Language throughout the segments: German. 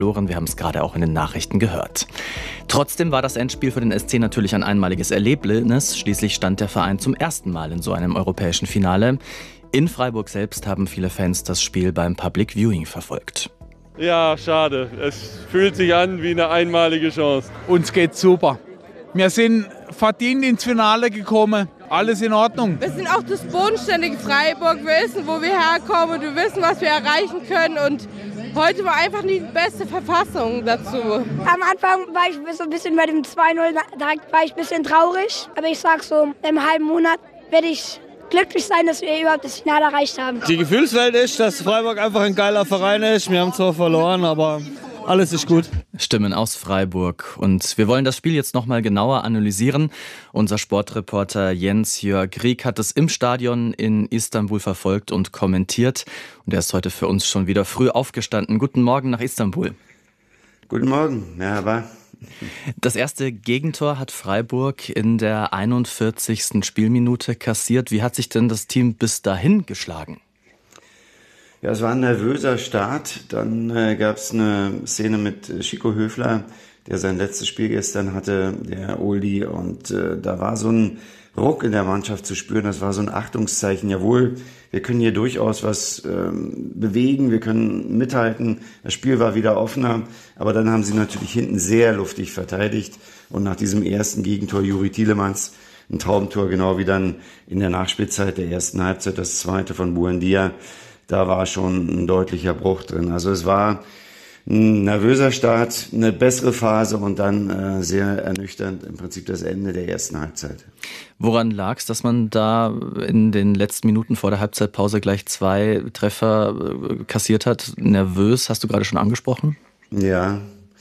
verloren. Wir haben es gerade auch in den Nachrichten gehört. Trotzdem war das Endspiel für den SC natürlich ein einmaliges Erlebnis. Schließlich stand der Verein zum ersten Mal in so einem europäischen Finale. In Freiburg selbst haben viele Fans das Spiel beim Public Viewing verfolgt. Ja, schade. Es fühlt sich an wie eine einmalige Chance. Uns geht's super. Wir sind verdient ins Finale gekommen. Alles in Ordnung. Wir sind auch das bodenständige Freiburg. Wir wissen, wo wir herkommen und wir wissen, was wir erreichen können. Und heute war einfach die beste Verfassung dazu. Am Anfang war ich so ein bisschen bei dem 2-0, direkt war ich ein bisschen traurig. Aber ich sag so, im halben Monat werde ich glücklich sein, dass wir überhaupt das Finale erreicht haben. Die Gefühlswelt ist, dass Freiburg einfach ein geiler Verein ist. Wir haben zwar verloren, aber alles ist gut. Stimmen aus Freiburg. Und wir wollen das Spiel jetzt nochmal genauer analysieren. Unser Sportreporter Jens-Jörg Rieck hat es im Stadion in Istanbul verfolgt und kommentiert. Und er ist heute für uns schon wieder früh aufgestanden. Guten Morgen nach Istanbul. Guten Morgen, Merhaba. Das erste Gegentor hat Freiburg in der 41. Spielminute kassiert. Wie hat sich denn das Team bis dahin geschlagen? Ja, es war ein nervöser Start. Dann gab es eine Szene mit Chico Höfler, der sein letztes Spiel gestern hatte, der Oldie. Und da war so ein Ruck in der Mannschaft zu spüren. Das war so ein Achtungszeichen. Jawohl, wir können hier durchaus was bewegen, wir können mithalten. Das Spiel war wieder offener. Aber dann haben sie natürlich hinten sehr luftig verteidigt. Und nach diesem ersten Gegentor Juri Tielemans, ein Traumtor, genau wie dann in der Nachspielzeit der ersten Halbzeit, das zweite von Buendia, da war schon ein deutlicher Bruch drin. Also es war ein nervöser Start, eine bessere Phase und dann sehr ernüchternd im Prinzip das Ende der ersten Halbzeit. Woran lag es, dass man da in den letzten Minuten vor der Halbzeitpause gleich 2 Treffer kassiert hat? Nervös, hast du gerade schon angesprochen? Ja,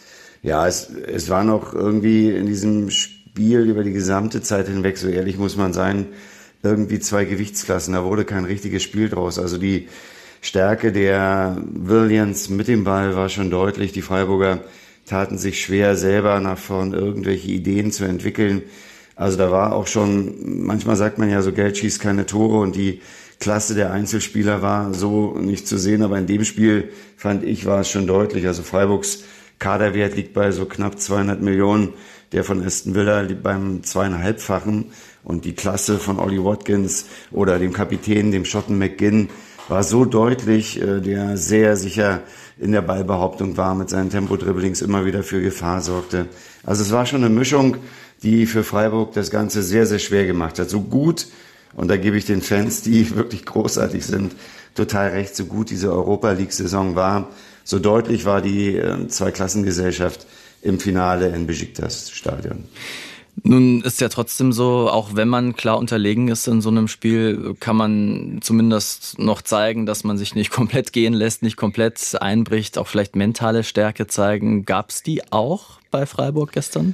es war noch irgendwie in diesem Spiel über die gesamte Zeit hinweg, so ehrlich muss man sein, irgendwie 2 Gewichtsklassen. Da wurde kein richtiges Spiel draus. Also die Stärke der Williams mit dem Ball war schon deutlich. Die Freiburger taten sich schwer, selber nach vorn irgendwelche Ideen zu entwickeln. Also da war auch schon, manchmal sagt man ja so, Geld schießt keine Tore und die Klasse der Einzelspieler war so nicht zu sehen. Aber in dem Spiel, fand ich, war es schon deutlich. Also Freiburgs Kaderwert liegt bei so knapp 200 Millionen. Der von Aston Villa liegt beim 2,5-fachen. Und die Klasse von Ollie Watkins oder dem Kapitän, dem Schotten McGinn, war so deutlich, der sehr sicher in der Ballbehauptung war, mit seinen Tempo-Dribblings immer wieder für Gefahr sorgte. Also es war schon eine Mischung, die für Freiburg das Ganze sehr, sehr schwer gemacht hat. So gut, und da gebe ich den Fans, die wirklich großartig sind, total recht, so gut diese Europa-League-Saison war, so deutlich war die Zweiklassengesellschaft im Finale in Besiktas-Stadion. Nun ist ja trotzdem so, auch wenn man klar unterlegen ist in so einem Spiel, kann man zumindest noch zeigen, dass man sich nicht komplett gehen lässt, nicht komplett einbricht, auch vielleicht mentale Stärke zeigen. Gab es die auch bei Freiburg gestern?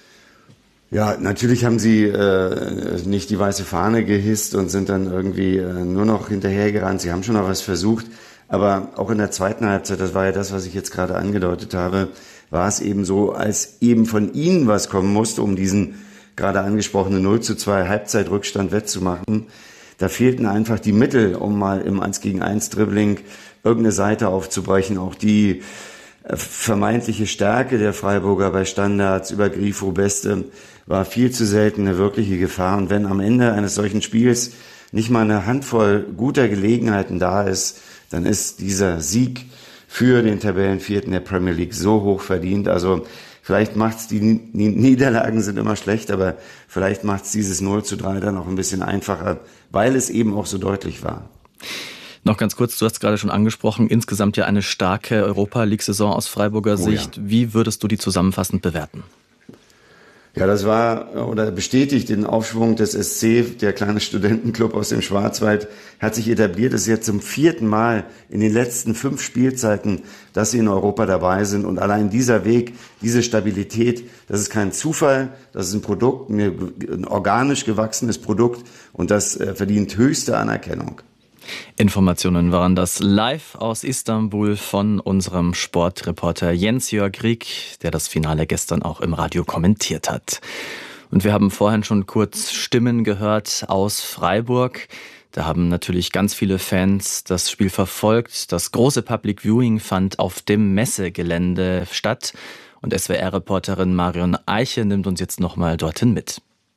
Ja, natürlich haben sie nicht die weiße Fahne gehisst und sind dann irgendwie nur noch hinterhergerannt. Sie haben schon noch was versucht, aber auch in der zweiten Halbzeit, das war ja das, was ich jetzt gerade angedeutet habe, war es eben so, als eben von ihnen was kommen musste, um diesen gerade angesprochenen 0:2 Halbzeitrückstand wettzumachen. Da fehlten einfach die Mittel, um mal im 1-gegen-1 Dribbling irgendeine Seite aufzubrechen. Auch die vermeintliche Stärke der Freiburger bei Standards über Grifo Beste war viel zu selten eine wirkliche Gefahr. Und wenn am Ende eines solchen Spiels nicht mal eine Handvoll guter Gelegenheiten da ist, dann ist dieser Sieg für den Tabellenvierten der Premier League so hoch verdient. Also vielleicht macht's, die Niederlagen sind immer schlecht, aber vielleicht macht's dieses 0:3 dann auch ein bisschen einfacher, weil es eben auch so deutlich war. Noch ganz kurz, du hast gerade schon angesprochen, insgesamt ja eine starke Europa-League-Saison aus Freiburger Sicht. Ja. Wie würdest du die zusammenfassend bewerten? Ja, das war oder bestätigt den Aufschwung des SC, der kleine Studentenclub aus dem Schwarzwald, hat sich etabliert. Es ist jetzt zum 4. Mal in den letzten 5 Spielzeiten, dass sie in Europa dabei sind. Und allein dieser Weg, diese Stabilität, das ist kein Zufall, das ist ein Produkt, ein organisch gewachsenes Produkt und das verdient höchste Anerkennung. Informationen waren das live aus Istanbul von unserem Sportreporter Jens-Jörg Rieck, der das Finale gestern auch im Radio kommentiert hat. Und wir haben vorhin schon kurz Stimmen gehört aus Freiburg. Da haben natürlich ganz viele Fans das Spiel verfolgt. Das große Public Viewing fand auf dem Messegelände statt. Und SWR-Reporterin Marion Eiche nimmt uns jetzt nochmal dorthin mit.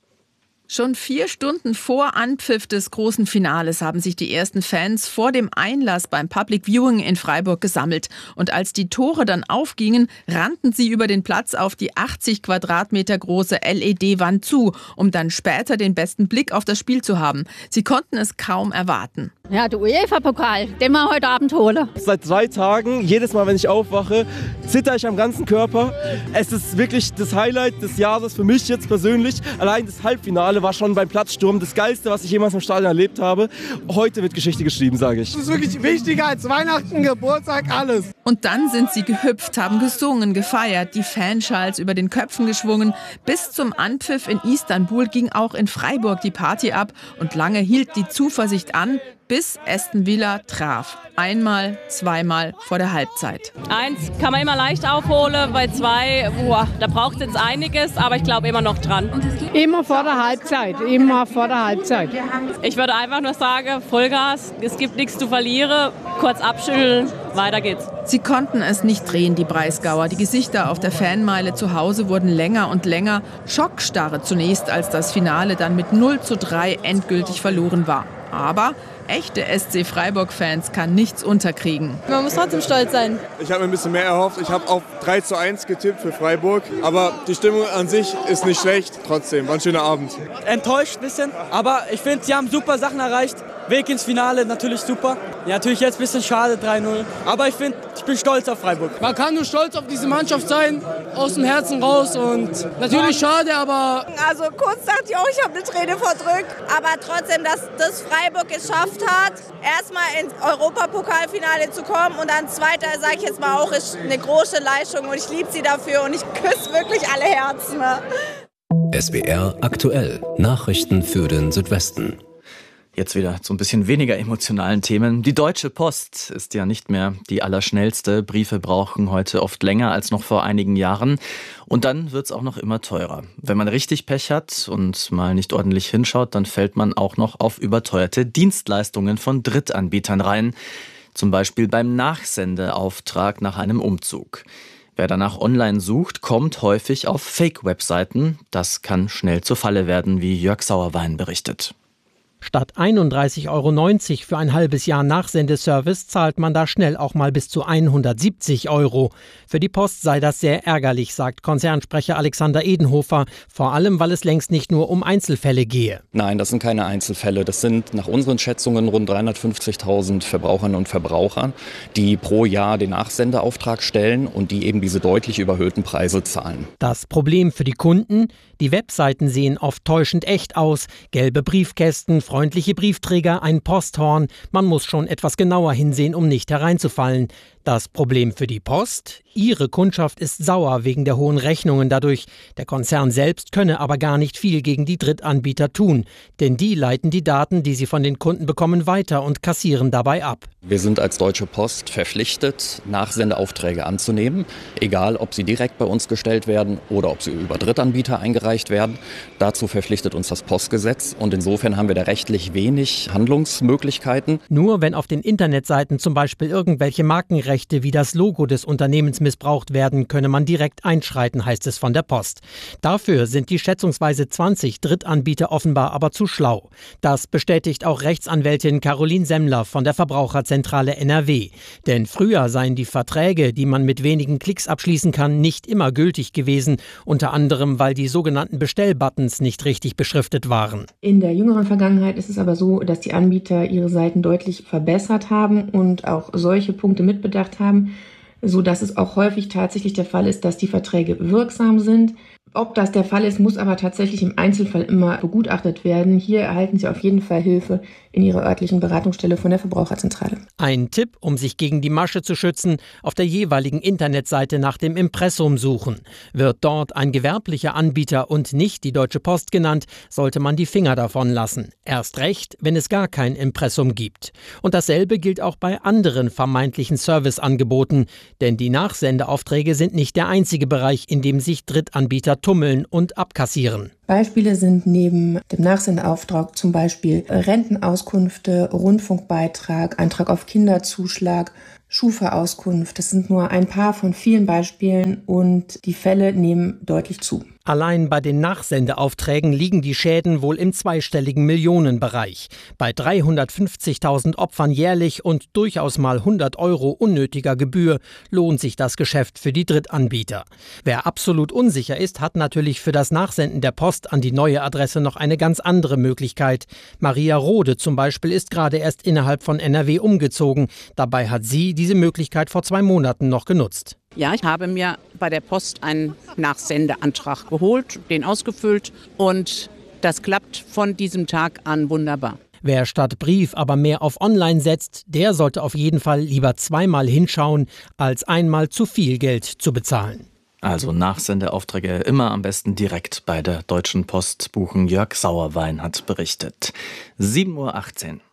Schon 4 Stunden vor Anpfiff des großen Finales haben sich die ersten Fans vor dem Einlass beim Public Viewing in Freiburg gesammelt. Und als die Tore dann aufgingen, rannten sie über den Platz auf die 80 Quadratmeter große LED-Wand zu, um dann später den besten Blick auf das Spiel zu haben. Sie konnten es kaum erwarten. Ja, der UEFA-Pokal, den wir heute Abend holen. Seit 3 Tagen, jedes Mal, wenn ich aufwache, zitter ich am ganzen Körper. Es ist wirklich das Highlight des Jahres für mich jetzt persönlich. Allein das Halbfinale war schon beim Platzsturm das Geilste, was ich jemals im Stadion erlebt habe. Heute wird Geschichte geschrieben, sage ich. Das ist wirklich wichtiger als Weihnachten, Geburtstag, alles. Und dann sind sie gehüpft, haben gesungen, gefeiert, die Fanschals über den Köpfen geschwungen. Bis zum Anpfiff in Istanbul ging auch in Freiburg die Party ab. Und lange hielt die Zuversicht an, bis Aston Villa traf. Einmal, zweimal vor der Halbzeit. 1 kann man immer leicht aufholen, bei 2, da braucht es jetzt einiges, aber ich glaube immer noch dran. Immer vor der Halbzeit, immer vor der Halbzeit. Ich würde einfach nur sagen, Vollgas, es gibt nichts zu verlieren, kurz abschütteln, weiter geht's. Sie konnten es nicht drehen, die Breisgauer. Die Gesichter auf der Fanmeile zu Hause wurden länger und länger. Schockstarre zunächst, als das Finale dann mit 0:3 endgültig verloren war. Aber echte SC Freiburg-Fans kann nichts unterkriegen. Man muss trotzdem stolz sein. Ich habe mir ein bisschen mehr erhofft. Ich habe auf 3:1 getippt für Freiburg. Aber die Stimmung an sich ist nicht schlecht. Trotzdem, war ein schöner Abend. Enttäuscht ein bisschen, aber ich finde, sie haben super Sachen erreicht. Weg ins Finale, natürlich super. Ja, natürlich jetzt ein bisschen schade, 3-0. Aber ich bin stolz auf Freiburg. Man kann nur stolz auf diese Mannschaft sein, aus dem Herzen raus und natürlich schade, aber... Also kurz dachte ich auch, ich habe eine Träne verdrückt, aber trotzdem, dass das Freiburg geschafft hat, erstmal ins Europapokalfinale zu kommen und dann Zweiter, sage ich jetzt mal auch, ist eine große Leistung und ich liebe sie dafür und ich küsse wirklich alle Herzen. SWR aktuell. Nachrichten für den Südwesten. Jetzt wieder zu ein bisschen weniger emotionalen Themen. Die Deutsche Post ist ja nicht mehr die allerschnellste. Briefe brauchen heute oft länger als noch vor einigen Jahren. Und dann wird's auch noch immer teurer. Wenn man richtig Pech hat und mal nicht ordentlich hinschaut, dann fällt man auch noch auf überteuerte Dienstleistungen von Drittanbietern rein. Zum Beispiel beim Nachsendeauftrag nach einem Umzug. Wer danach online sucht, kommt häufig auf Fake-Webseiten. Das kann schnell zur Falle werden, wie Jörg Sauerwein berichtet. Statt 31,90 € für ein halbes Jahr Nachsendeservice zahlt man da schnell auch mal bis zu 170 €. Für die Post sei das sehr ärgerlich, sagt Konzernsprecher Alexander Edenhofer, vor allem weil es längst nicht nur um Einzelfälle gehe. Nein, das sind keine Einzelfälle. Das sind nach unseren Schätzungen rund 350.000 Verbraucherinnen und Verbraucher, die pro Jahr den Nachsendeauftrag stellen und die eben diese deutlich überhöhten Preise zahlen. Das Problem für die Kunden? Die Webseiten sehen oft täuschend echt aus. Gelbe Briefkästen, freundliche Briefträger, ein Posthorn. Man muss schon etwas genauer hinsehen, um nicht hereinzufallen. Das Problem für die Post? Ihre Kundschaft ist sauer wegen der hohen Rechnungen dadurch. Der Konzern selbst könne aber gar nicht viel gegen die Drittanbieter tun. Denn die leiten die Daten, die sie von den Kunden bekommen, weiter und kassieren dabei ab. Wir sind als Deutsche Post verpflichtet, Nachsendeaufträge anzunehmen. Egal, ob sie direkt bei uns gestellt werden oder ob sie über Drittanbieter eingereicht werden. Dazu verpflichtet uns das Postgesetz. Und insofern haben wir da rechtlich wenig Handlungsmöglichkeiten. Nur wenn auf den Internetseiten zum Beispiel irgendwelche Markenrechte wie das Logo des Unternehmens missbraucht werden, könne man direkt einschreiten, heißt es von der Post. Dafür sind die schätzungsweise 20 Drittanbieter offenbar aber zu schlau. Das bestätigt auch Rechtsanwältin Caroline Semmler von der Verbraucherzentrale NRW. Denn früher seien die Verträge, die man mit wenigen Klicks abschließen kann, nicht immer gültig gewesen, unter anderem, weil die sogenannten Bestellbuttons nicht richtig beschriftet waren. In der jüngeren Vergangenheit ist es aber so, dass die Anbieter ihre Seiten deutlich verbessert haben und auch solche Punkte mitbedacht haben, so dass es auch häufig tatsächlich der Fall ist, dass die Verträge wirksam sind. Ob das der Fall ist, muss aber tatsächlich im Einzelfall immer begutachtet werden. Hier erhalten Sie auf jeden Fall Hilfe in Ihrer örtlichen Beratungsstelle von der Verbraucherzentrale. Ein Tipp, um sich gegen die Masche zu schützen, auf der jeweiligen Internetseite nach dem Impressum suchen. Wird dort ein gewerblicher Anbieter und nicht die Deutsche Post genannt, sollte man die Finger davon lassen. Erst recht, wenn es gar kein Impressum gibt. Und dasselbe gilt auch bei anderen vermeintlichen Serviceangeboten, denn die Nachsendeaufträge sind nicht der einzige Bereich, in dem sich Drittanbieter tummeln und abkassieren. Beispiele sind neben dem Nachsendeauftrag zum Beispiel Rentenauskünfte, Rundfunkbeitrag, Antrag auf Kinderzuschlag, Schufa-Auskunft. Das sind nur ein paar von vielen Beispielen und die Fälle nehmen deutlich zu. Allein bei den Nachsendeaufträgen liegen die Schäden wohl im zweistelligen Millionenbereich. Bei 350.000 Opfern jährlich und durchaus mal 100 € unnötiger Gebühr lohnt sich das Geschäft für die Drittanbieter. Wer absolut unsicher ist, hat natürlich für das Nachsenden der Post an die neue Adresse noch eine ganz andere Möglichkeit. Maria Rode zum Beispiel ist gerade erst innerhalb von NRW umgezogen. Dabei hat sie diese Möglichkeit vor 2 Monaten noch genutzt. Ja, ich habe mir bei der Post einen Nachsendeantrag geholt, den ausgefüllt und das klappt von diesem Tag an wunderbar. Wer statt Brief aber mehr auf Online setzt, der sollte auf jeden Fall lieber 2-mal hinschauen, als einmal zu viel Geld zu bezahlen. Also Nachsendeaufträge immer am besten direkt bei der Deutschen Post buchen. Jörg Sauerwein hat berichtet. 7:18 Uhr.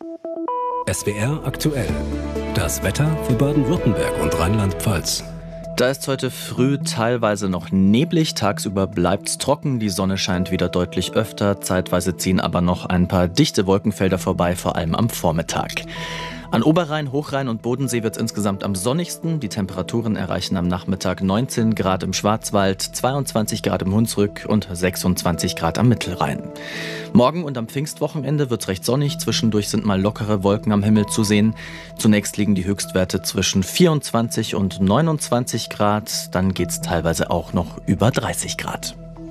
SWR aktuell. Das Wetter für Baden-Württemberg und Rheinland-Pfalz. Da ist heute früh teilweise noch neblig, tagsüber bleibt's trocken, die Sonne scheint wieder deutlich öfter, zeitweise ziehen aber noch ein paar dichte Wolkenfelder vorbei, vor allem am Vormittag. An Oberrhein, Hochrhein und Bodensee wird es insgesamt am sonnigsten. Die Temperaturen erreichen am Nachmittag 19 Grad im Schwarzwald, 22 Grad im Hunsrück und 26 Grad am Mittelrhein. Morgen und am Pfingstwochenende wird es recht sonnig. Zwischendurch sind mal lockere Wolken am Himmel zu sehen. Zunächst liegen die Höchstwerte zwischen 24 und 29 Grad. Dann geht es teilweise auch noch über 30 Grad.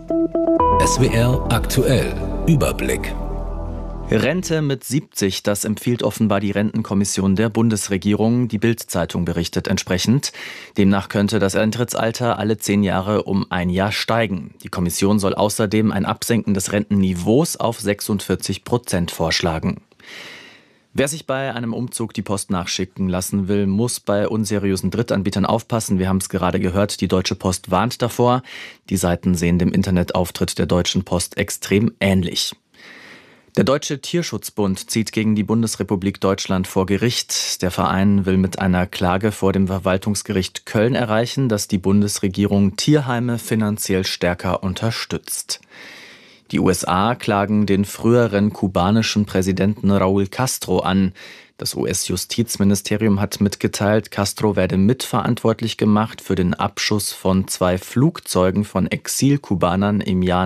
SWR aktuell. Überblick. Rente mit 70, das empfiehlt offenbar die Rentenkommission der Bundesregierung. Die Bild-Zeitung berichtet entsprechend. Demnach könnte das Eintrittsalter alle 10 Jahre um 1 Jahr steigen. Die Kommission soll außerdem ein Absenken des Rentenniveaus auf 46% vorschlagen. Wer sich bei einem Umzug die Post nachschicken lassen will, muss bei unseriösen Drittanbietern aufpassen. Wir haben es gerade gehört, die Deutsche Post warnt davor. Die Seiten sehen dem Internetauftritt der Deutschen Post extrem ähnlich. Der Deutsche Tierschutzbund zieht gegen die Bundesrepublik Deutschland vor Gericht. Der Verein will mit einer Klage vor dem Verwaltungsgericht Köln erreichen, dass die Bundesregierung Tierheime finanziell stärker unterstützt. Die USA klagen den früheren kubanischen Präsidenten Raúl Castro an. Das US-Justizministerium hat mitgeteilt, Castro werde mitverantwortlich gemacht für den Abschuss von 2 Flugzeugen von Exilkubanern im Jahr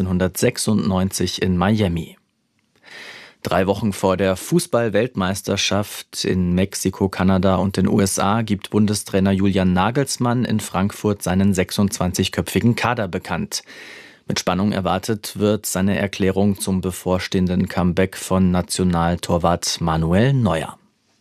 1996 in Miami. 3 Wochen vor der Fußball-Weltmeisterschaft in Mexiko, Kanada und den USA gibt Bundestrainer Julian Nagelsmann in Frankfurt seinen 26-köpfigen Kader bekannt. Mit Spannung erwartet wird seine Erklärung zum bevorstehenden Comeback von Nationaltorwart Manuel Neuer.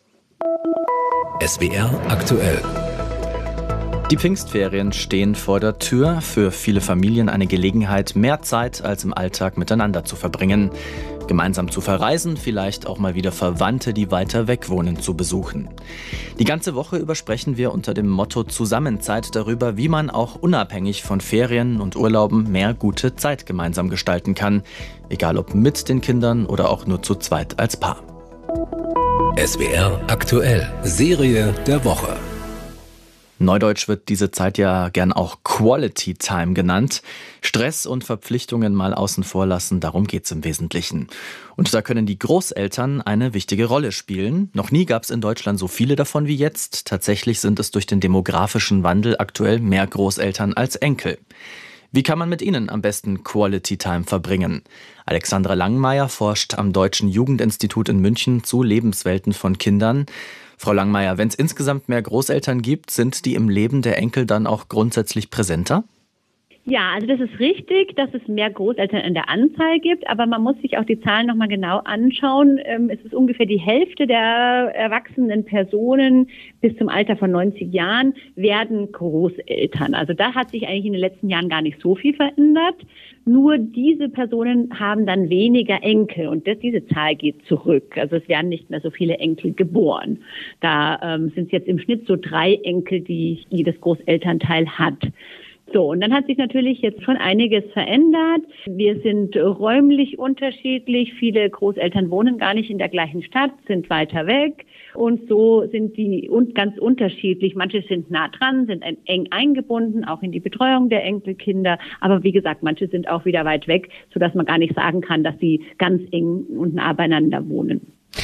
SWR aktuell. Die Pfingstferien stehen vor der Tür. Für viele Familien eine Gelegenheit, mehr Zeit als im Alltag miteinander zu verbringen. Gemeinsam zu verreisen, vielleicht auch mal wieder Verwandte, die weiter weg wohnen, zu besuchen. Die ganze Woche über sprechen wir unter dem Motto Zusammenzeit darüber, wie man auch unabhängig von Ferien und Urlauben mehr gute Zeit gemeinsam gestalten kann. Egal ob mit den Kindern oder auch nur zu zweit als Paar. SWR aktuell. Serie der Woche. Neudeutsch wird diese Zeit ja gern auch Quality Time genannt. Stress und Verpflichtungen mal außen vor lassen, darum geht's im Wesentlichen. Und da können die Großeltern eine wichtige Rolle spielen. Noch nie gab's in Deutschland so viele davon wie jetzt. Tatsächlich sind es durch den demografischen Wandel aktuell mehr Großeltern als Enkel. Wie kann man mit ihnen am besten Quality Time verbringen? Alexandra Langmeier forscht am Deutschen Jugendinstitut in München zu Lebenswelten von Kindern. Frau Langmeier, wenn es insgesamt mehr Großeltern gibt, sind die im Leben der Enkel dann auch grundsätzlich präsenter? Ja, also das ist richtig, dass es mehr Großeltern in der Anzahl gibt, aber man muss sich auch die Zahlen nochmal genau anschauen. Es ist ungefähr die Hälfte der erwachsenen Personen bis zum Alter von 90 Jahren werden Großeltern. Also da hat sich eigentlich in den letzten Jahren gar nicht so viel verändert. Nur diese Personen haben dann weniger Enkel und diese Zahl geht zurück. Also es werden nicht mehr so viele Enkel geboren. Da sind es jetzt im Schnitt so 3 Enkel, die jedes Großelternteil hat. So, und dann hat sich natürlich jetzt schon einiges verändert. Wir sind räumlich unterschiedlich. Viele Großeltern wohnen gar nicht in der gleichen Stadt, sind weiter weg. Und so sind die ganz unterschiedlich. Manche sind nah dran, sind eng eingebunden, auch in die Betreuung der Enkelkinder. Aber wie gesagt, manche sind auch wieder weit weg, sodass man gar nicht sagen kann, dass sie ganz eng und nah beieinander wohnen.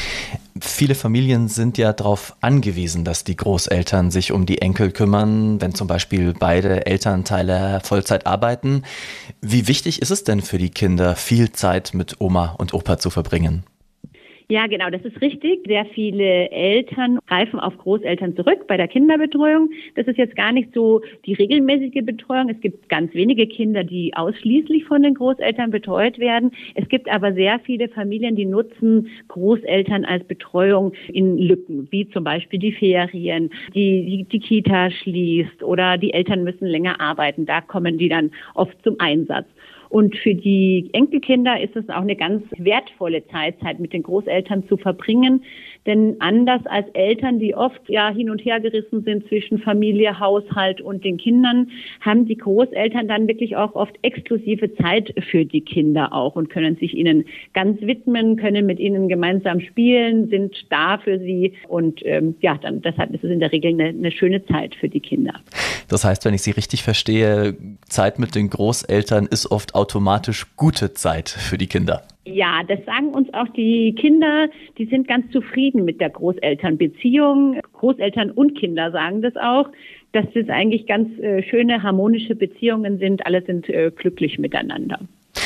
Viele Familien sind ja darauf angewiesen, dass die Großeltern sich um die Enkel kümmern, wenn zum Beispiel beide Elternteile Vollzeit arbeiten. Wie wichtig ist es denn für die Kinder, viel Zeit mit Oma und Opa zu verbringen? Ja, genau, das ist richtig. Sehr viele Eltern greifen auf Großeltern zurück bei der Kinderbetreuung. Das ist jetzt gar nicht so die regelmäßige Betreuung. Es gibt ganz wenige Kinder, die ausschließlich von den Großeltern betreut werden. Es gibt aber sehr viele Familien, die nutzen Großeltern als Betreuung in Lücken, wie zum Beispiel die Ferien, die Kita schließt oder die Eltern müssen länger arbeiten. Da kommen die dann oft zum Einsatz. Und für die Enkelkinder ist es auch eine ganz wertvolle Zeit mit den Großeltern zu verbringen. Denn anders als Eltern, die oft hin und her gerissen sind zwischen Familie, Haushalt und den Kindern, haben die Großeltern dann wirklich auch oft exklusive Zeit für die Kinder auch und können sich ihnen ganz widmen, können mit ihnen gemeinsam spielen, sind da für sie. Und deshalb ist es in der Regel eine schöne Zeit für die Kinder. Das heißt, wenn ich Sie richtig verstehe, Zeit mit den Großeltern ist oft automatisch gute Zeit für die Kinder. Ja, das sagen uns auch die Kinder, die sind ganz zufrieden mit der Großelternbeziehung. Großeltern und Kinder sagen das auch, dass das eigentlich ganz schöne, harmonische Beziehungen sind. Alle sind glücklich miteinander.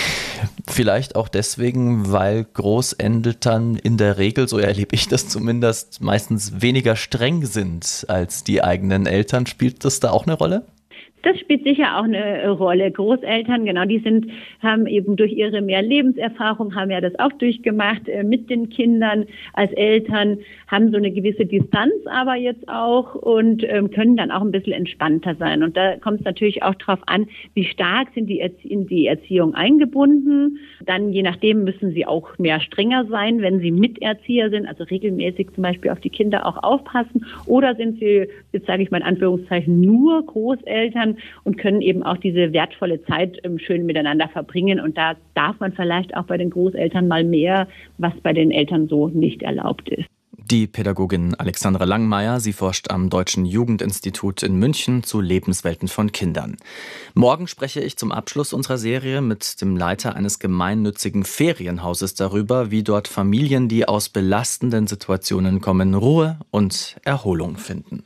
Vielleicht auch deswegen, weil Großeltern in der Regel, so erlebe ich das zumindest, meistens weniger streng sind als die eigenen Eltern. Spielt das da auch eine Rolle? Das spielt sicher auch eine Rolle. Großeltern, genau, haben eben durch ihre mehr Lebenserfahrung, haben ja das auch durchgemacht mit den Kindern als Eltern, haben so eine gewisse Distanz aber jetzt auch und können dann auch ein bisschen entspannter sein. Und da kommt es natürlich auch darauf an, wie stark sind die in die Erziehung eingebunden. Dann je nachdem müssen sie auch mehr strenger sein, wenn sie Miterzieher sind, also regelmäßig zum Beispiel auf die Kinder auch aufpassen. Oder sind sie, jetzt sage ich mal in Anführungszeichen, nur Großeltern und können eben auch diese wertvolle Zeit schön miteinander verbringen. Und da darf man vielleicht auch bei den Großeltern mal mehr, was bei den Eltern so nicht erlaubt ist. Die Pädagogin Alexandra Langmeier, sie forscht am Deutschen Jugendinstitut in München zu Lebenswelten von Kindern. Morgen spreche ich zum Abschluss unserer Serie mit dem Leiter eines gemeinnützigen Ferienhauses darüber, wie dort Familien, die aus belastenden Situationen kommen, Ruhe und Erholung finden.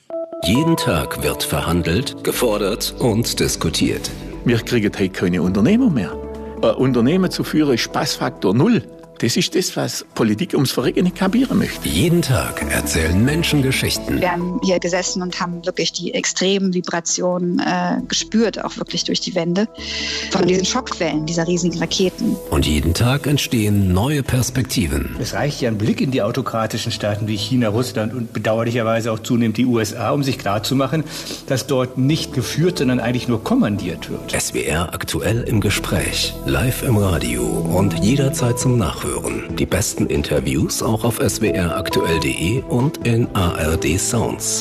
Jeden Tag wird verhandelt, gefordert und diskutiert. Wir kriegen heute keine Unternehmer mehr. Ein Unternehmen zu führen ist Spaßfaktor 0. Das ist das, was Politik ums Verrecken nicht kapieren möchte. Jeden Tag erzählen Menschen Geschichten. Wir haben hier gesessen und haben wirklich die extremen Vibrationen gespürt, auch wirklich durch die Wände, von diesen Schockwellen dieser riesigen Raketen. Und jeden Tag entstehen neue Perspektiven. Es reicht ja ein Blick in die autokratischen Staaten wie China, Russland und bedauerlicherweise auch zunehmend die USA, um sich klarzumachen, dass dort nicht geführt, sondern eigentlich nur kommandiert wird. SWR aktuell im Gespräch, live im Radio und jederzeit zum Nachhören. Die besten Interviews auch auf swraktuell.de und in ARD Sounds.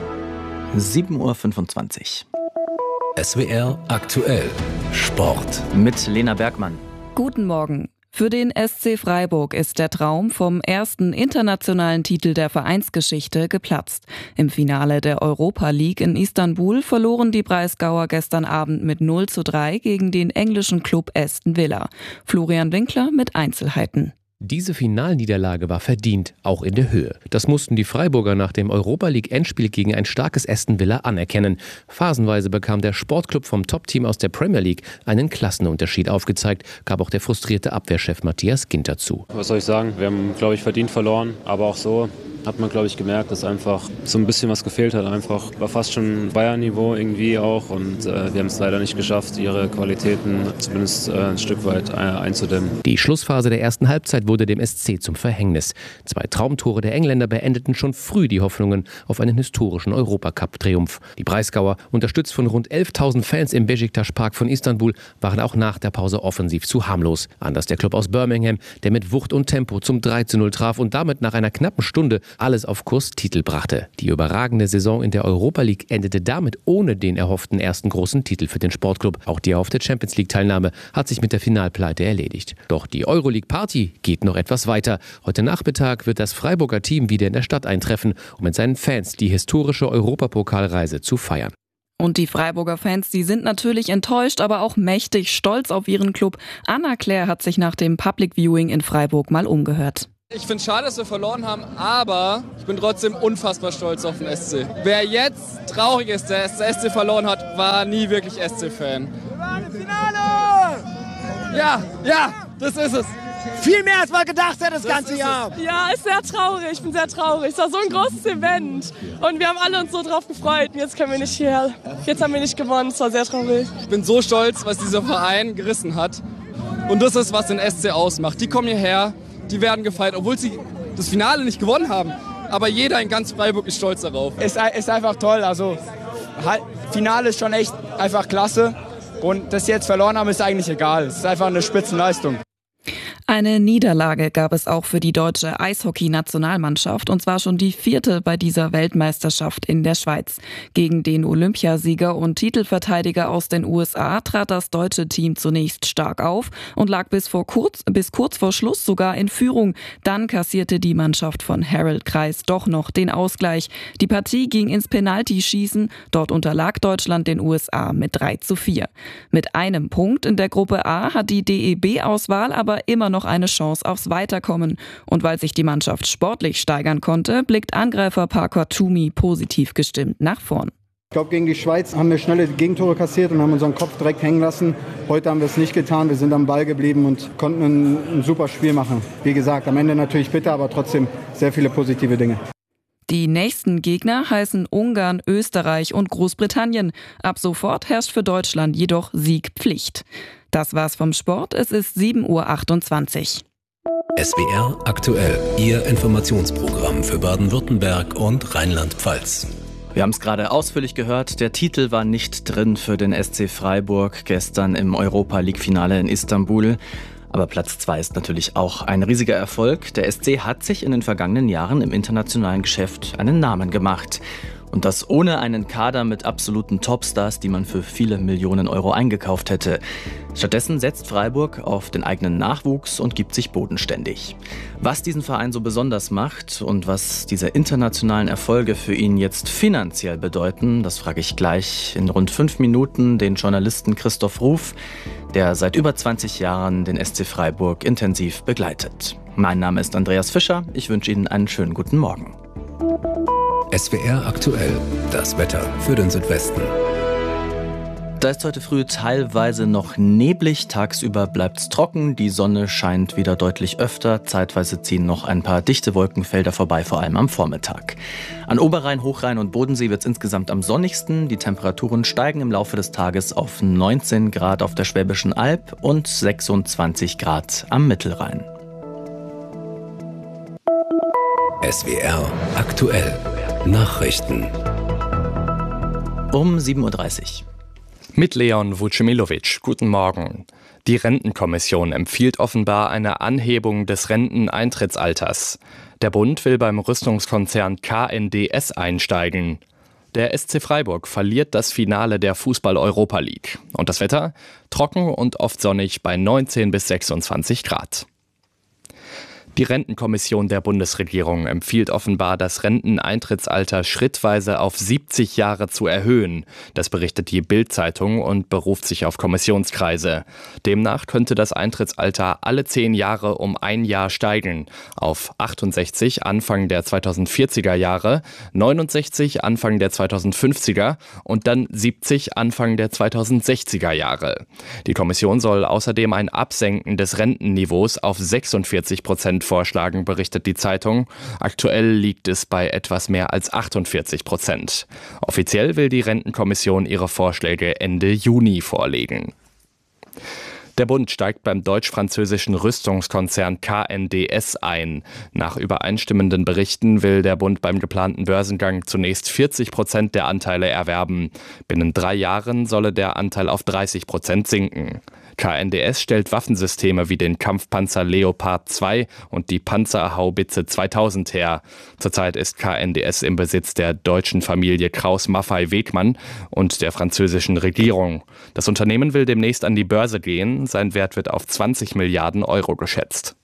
7:25 Uhr. SWR aktuell Sport. Mit Lena Bergmann. Guten Morgen. Für den SC Freiburg ist der Traum vom ersten internationalen Titel der Vereinsgeschichte geplatzt. Im Finale der Europa League in Istanbul verloren die Breisgauer gestern Abend mit 0:3 gegen den englischen Club Aston Villa. Florian Winkler mit Einzelheiten. Diese Finalniederlage war verdient, auch in der Höhe. Das mussten die Freiburger nach dem Europa-League-Endspiel gegen ein starkes Aston Villa anerkennen. Phasenweise bekam der Sportclub vom Top-Team aus der Premier League einen Klassenunterschied aufgezeigt, gab auch der frustrierte Abwehrchef Matthias Ginter zu. Was soll ich sagen? Wir haben, glaube ich, verdient verloren, aber auch so hat man, glaube ich, gemerkt, dass einfach so ein bisschen was gefehlt hat. Einfach war fast schon Bayern-Niveau irgendwie auch und wir haben es leider nicht geschafft, ihre Qualitäten zumindest ein Stück weit einzudämmen. Die Schlussphase der ersten Halbzeit wurde dem SC zum Verhängnis. 2 Traumtore der Engländer beendeten schon früh die Hoffnungen auf einen historischen Europacup-Triumph. Die Breisgauer, unterstützt von rund 11.000 Fans im Beşiktaş-Park von Istanbul, waren auch nach der Pause offensiv zu harmlos. Anders der Club aus Birmingham, der mit Wucht und Tempo zum 3:0 traf und damit nach einer knappen Stunde alles auf Kurs Titel brachte. Die überragende Saison in der Europa League endete damit ohne den erhofften ersten großen Titel für den Sportclub. Auch die erhoffte Champions League-Teilnahme hat sich mit der Finalpleite erledigt. Doch die Euroleague-Party geht noch etwas weiter. Heute Nachmittag wird das Freiburger Team wieder in der Stadt eintreffen, um mit seinen Fans die historische Europapokalreise zu feiern. Und die Freiburger Fans, die sind natürlich enttäuscht, aber auch mächtig stolz auf ihren Club. Anna Claire hat sich nach dem Public Viewing in Freiburg mal umgehört. Ich finde es schade, dass wir verloren haben, aber ich bin trotzdem unfassbar stolz auf den SC. Wer jetzt traurig ist, dass der SC verloren hat, war nie wirklich SC-Fan. Wir waren im Finale! Ja, das ist es. Viel mehr als man gedacht hat das ganze Jahr. Ja, ist sehr traurig. Ich bin sehr traurig. Es war so ein großes Event und wir haben alle uns so drauf gefreut. Und jetzt können wir nicht hierher. Jetzt haben wir nicht gewonnen. Es war sehr traurig. Ich bin so stolz, was dieser Verein gerissen hat. Und das ist, was den SC ausmacht. Die kommen hierher, die werden gefeiert, obwohl sie das Finale nicht gewonnen haben. Aber jeder in ganz Freiburg ist stolz darauf. Ist einfach toll. Also Finale ist schon echt einfach klasse. Und dass sie jetzt verloren haben, ist eigentlich egal. Es ist einfach eine Spitzenleistung. Eine Niederlage gab es auch für die deutsche Eishockey-Nationalmannschaft, und zwar schon die 4. bei dieser Weltmeisterschaft in der Schweiz. Gegen den Olympiasieger und Titelverteidiger aus den USA trat das deutsche Team zunächst stark auf und lag bis kurz vor Schluss sogar in Führung. Dann kassierte die Mannschaft von Harold Kreis doch noch den Ausgleich. Die Partie ging ins Penaltyschießen, dort unterlag Deutschland den USA mit 3:4. Mit einem Punkt in der Gruppe A hat die DEB-Auswahl aber immer noch eine Chance aufs Weiterkommen. Und weil sich die Mannschaft sportlich steigern konnte, blickt Angreifer Parker Toomey positiv gestimmt nach vorn. Ich glaube, gegen die Schweiz haben wir schnelle Gegentore kassiert und haben unseren Kopf direkt hängen lassen. Heute haben wir es nicht getan. Wir sind am Ball geblieben und konnten ein super Spiel machen. Wie gesagt, am Ende natürlich bitter, aber trotzdem sehr viele positive Dinge. Die nächsten Gegner heißen Ungarn, Österreich und Großbritannien. Ab sofort herrscht für Deutschland jedoch Siegpflicht. Das war's vom Sport. Es ist 7:28 Uhr. SWR aktuell, Ihr Informationsprogramm für Baden-Württemberg und Rheinland-Pfalz. Wir haben es gerade ausführlich gehört, der Titel war nicht drin für den SC Freiburg gestern im Europa-League-Finale in Istanbul. Aber Platz 2 ist natürlich auch ein riesiger Erfolg. Der SC hat sich in den vergangenen Jahren im internationalen Geschäft einen Namen gemacht. Und das ohne einen Kader mit absoluten Topstars, die man für viele Millionen Euro eingekauft hätte. Stattdessen setzt Freiburg auf den eigenen Nachwuchs und gibt sich bodenständig. Was diesen Verein so besonders macht und was diese internationalen Erfolge für ihn jetzt finanziell bedeuten, das frage ich gleich in rund 5 Minuten den Journalisten Christoph Ruf, der seit über 20 Jahren den SC Freiburg intensiv begleitet. Mein Name ist Andreas Fischer. Ich wünsche Ihnen einen schönen guten Morgen. SWR aktuell, das Wetter für den Südwesten. Da ist heute früh teilweise noch neblig, tagsüber bleibt's trocken, die Sonne scheint wieder deutlich öfter, zeitweise ziehen noch ein paar dichte Wolkenfelder vorbei, vor allem am Vormittag. An Oberrhein, Hochrhein und Bodensee wird's insgesamt am sonnigsten, die Temperaturen steigen im Laufe des Tages auf 19 Grad auf der Schwäbischen Alb und 26 Grad am Mittelrhein. SWR aktuell, Nachrichten. Um 7:30 Uhr. Mit Leon Vucimilovic. Guten Morgen. Die Rentenkommission empfiehlt offenbar eine Anhebung des Renteneintrittsalters. Der Bund will beim Rüstungskonzern KNDS einsteigen. Der SC Freiburg verliert das Finale der Fußball-Europa League. Und das Wetter? Trocken und oft sonnig bei 19 bis 26 Grad. Die Rentenkommission der Bundesregierung empfiehlt offenbar, das Renteneintrittsalter schrittweise auf 70 Jahre zu erhöhen. Das berichtet die Bild-Zeitung und beruft sich auf Kommissionskreise. Demnach könnte das Eintrittsalter alle 10 Jahre um 1 Jahr steigen. Auf 68 Anfang der 2040er Jahre, 69 Anfang der 2050er und dann 70 Anfang der 2060er Jahre. Die Kommission soll außerdem ein Absenken des Rentenniveaus auf 46% vorschlagen, berichtet die Zeitung. Aktuell liegt es bei etwas mehr als 48%. Offiziell will die Rentenkommission ihre Vorschläge Ende Juni vorlegen. Der Bund steigt beim deutsch-französischen Rüstungskonzern KNDS ein. Nach übereinstimmenden Berichten will der Bund beim geplanten Börsengang zunächst 40% der Anteile erwerben. Binnen 3 Jahren solle der Anteil auf 30% sinken. KNDS stellt Waffensysteme wie den Kampfpanzer Leopard 2 und die Panzerhaubitze 2000 her. Zurzeit ist KNDS im Besitz der deutschen Familie Krauss-Maffei-Wegmann und der französischen Regierung. Das Unternehmen will demnächst an die Börse gehen. Sein Wert wird auf 20 Milliarden Euro geschätzt.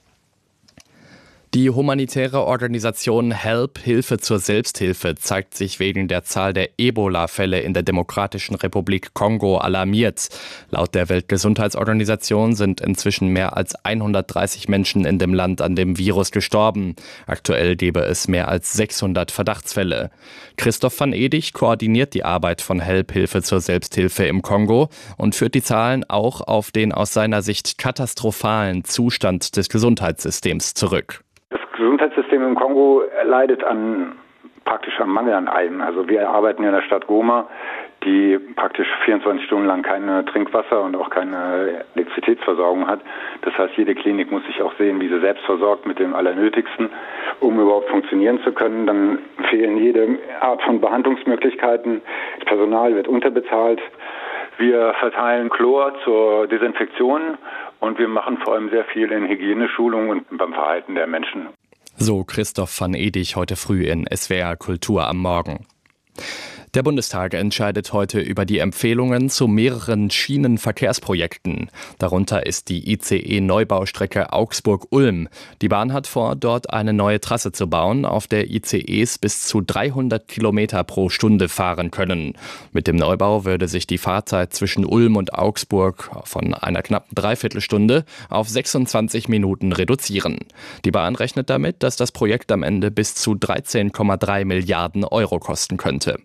Die humanitäre Organisation HELP, Hilfe zur Selbsthilfe, zeigt sich wegen der Zahl der Ebola-Fälle in der Demokratischen Republik Kongo alarmiert. Laut der Weltgesundheitsorganisation sind inzwischen mehr als 130 Menschen in dem Land an dem Virus gestorben. Aktuell gebe es mehr als 600 Verdachtsfälle. Christoph van Edig koordiniert die Arbeit von HELP, Hilfe zur Selbsthilfe im Kongo und führt die Zahlen auch auf den aus seiner Sicht katastrophalen Zustand des Gesundheitssystems zurück. Das Gesundheitssystem im Kongo leidet praktisch am Mangel an allem. Also wir arbeiten in der Stadt Goma, die praktisch 24 Stunden lang keine Trinkwasser und auch keine Elektrizitätsversorgung hat. Das heißt, jede Klinik muss sich auch sehen, wie sie selbst versorgt mit dem Allernötigsten, um überhaupt funktionieren zu können. Dann fehlen jede Art von Behandlungsmöglichkeiten. Das Personal wird unterbezahlt. Wir verteilen Chlor zur Desinfektion und wir machen vor allem sehr viel in Hygieneschulung und beim Verhalten der Menschen. So Christoph van Edig heute früh in SWR Kultur am Morgen. Der Bundestag entscheidet heute über die Empfehlungen zu mehreren Schienenverkehrsprojekten. Darunter ist die ICE-Neubaustrecke Augsburg-Ulm. Die Bahn hat vor, dort eine neue Trasse zu bauen, auf der ICEs bis zu 300 Kilometer pro Stunde fahren können. Mit dem Neubau würde sich die Fahrzeit zwischen Ulm und Augsburg von einer knappen Dreiviertelstunde auf 26 Minuten reduzieren. Die Bahn rechnet damit, dass das Projekt am Ende bis zu 13,3 Milliarden Euro kosten könnte.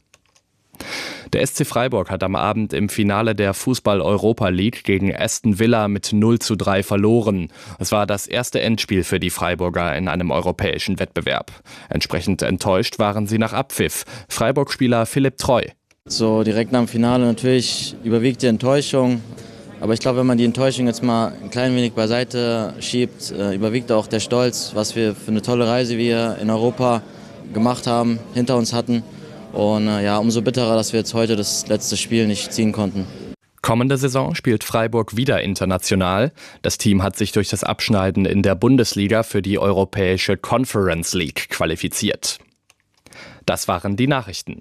Der SC Freiburg hat am Abend im Finale der Fußball-Europa League gegen Aston Villa mit 0:3 verloren. Es war das erste Endspiel für die Freiburger in einem europäischen Wettbewerb. Entsprechend enttäuscht waren sie nach Abpfiff. Freiburg-Spieler Philipp Treu. So direkt nach dem Finale natürlich überwiegt die Enttäuschung. Aber ich glaube, wenn man die Enttäuschung jetzt mal ein klein wenig beiseite schiebt, überwiegt auch der Stolz, was wir für eine tolle Reise wir in Europa gemacht haben, hinter uns hatten. Und umso bitterer, dass wir jetzt heute das letzte Spiel nicht ziehen konnten. Kommende Saison spielt Freiburg wieder international. Das Team hat sich durch das Abschneiden in der Bundesliga für die Europäische Conference League qualifiziert. Das waren die Nachrichten.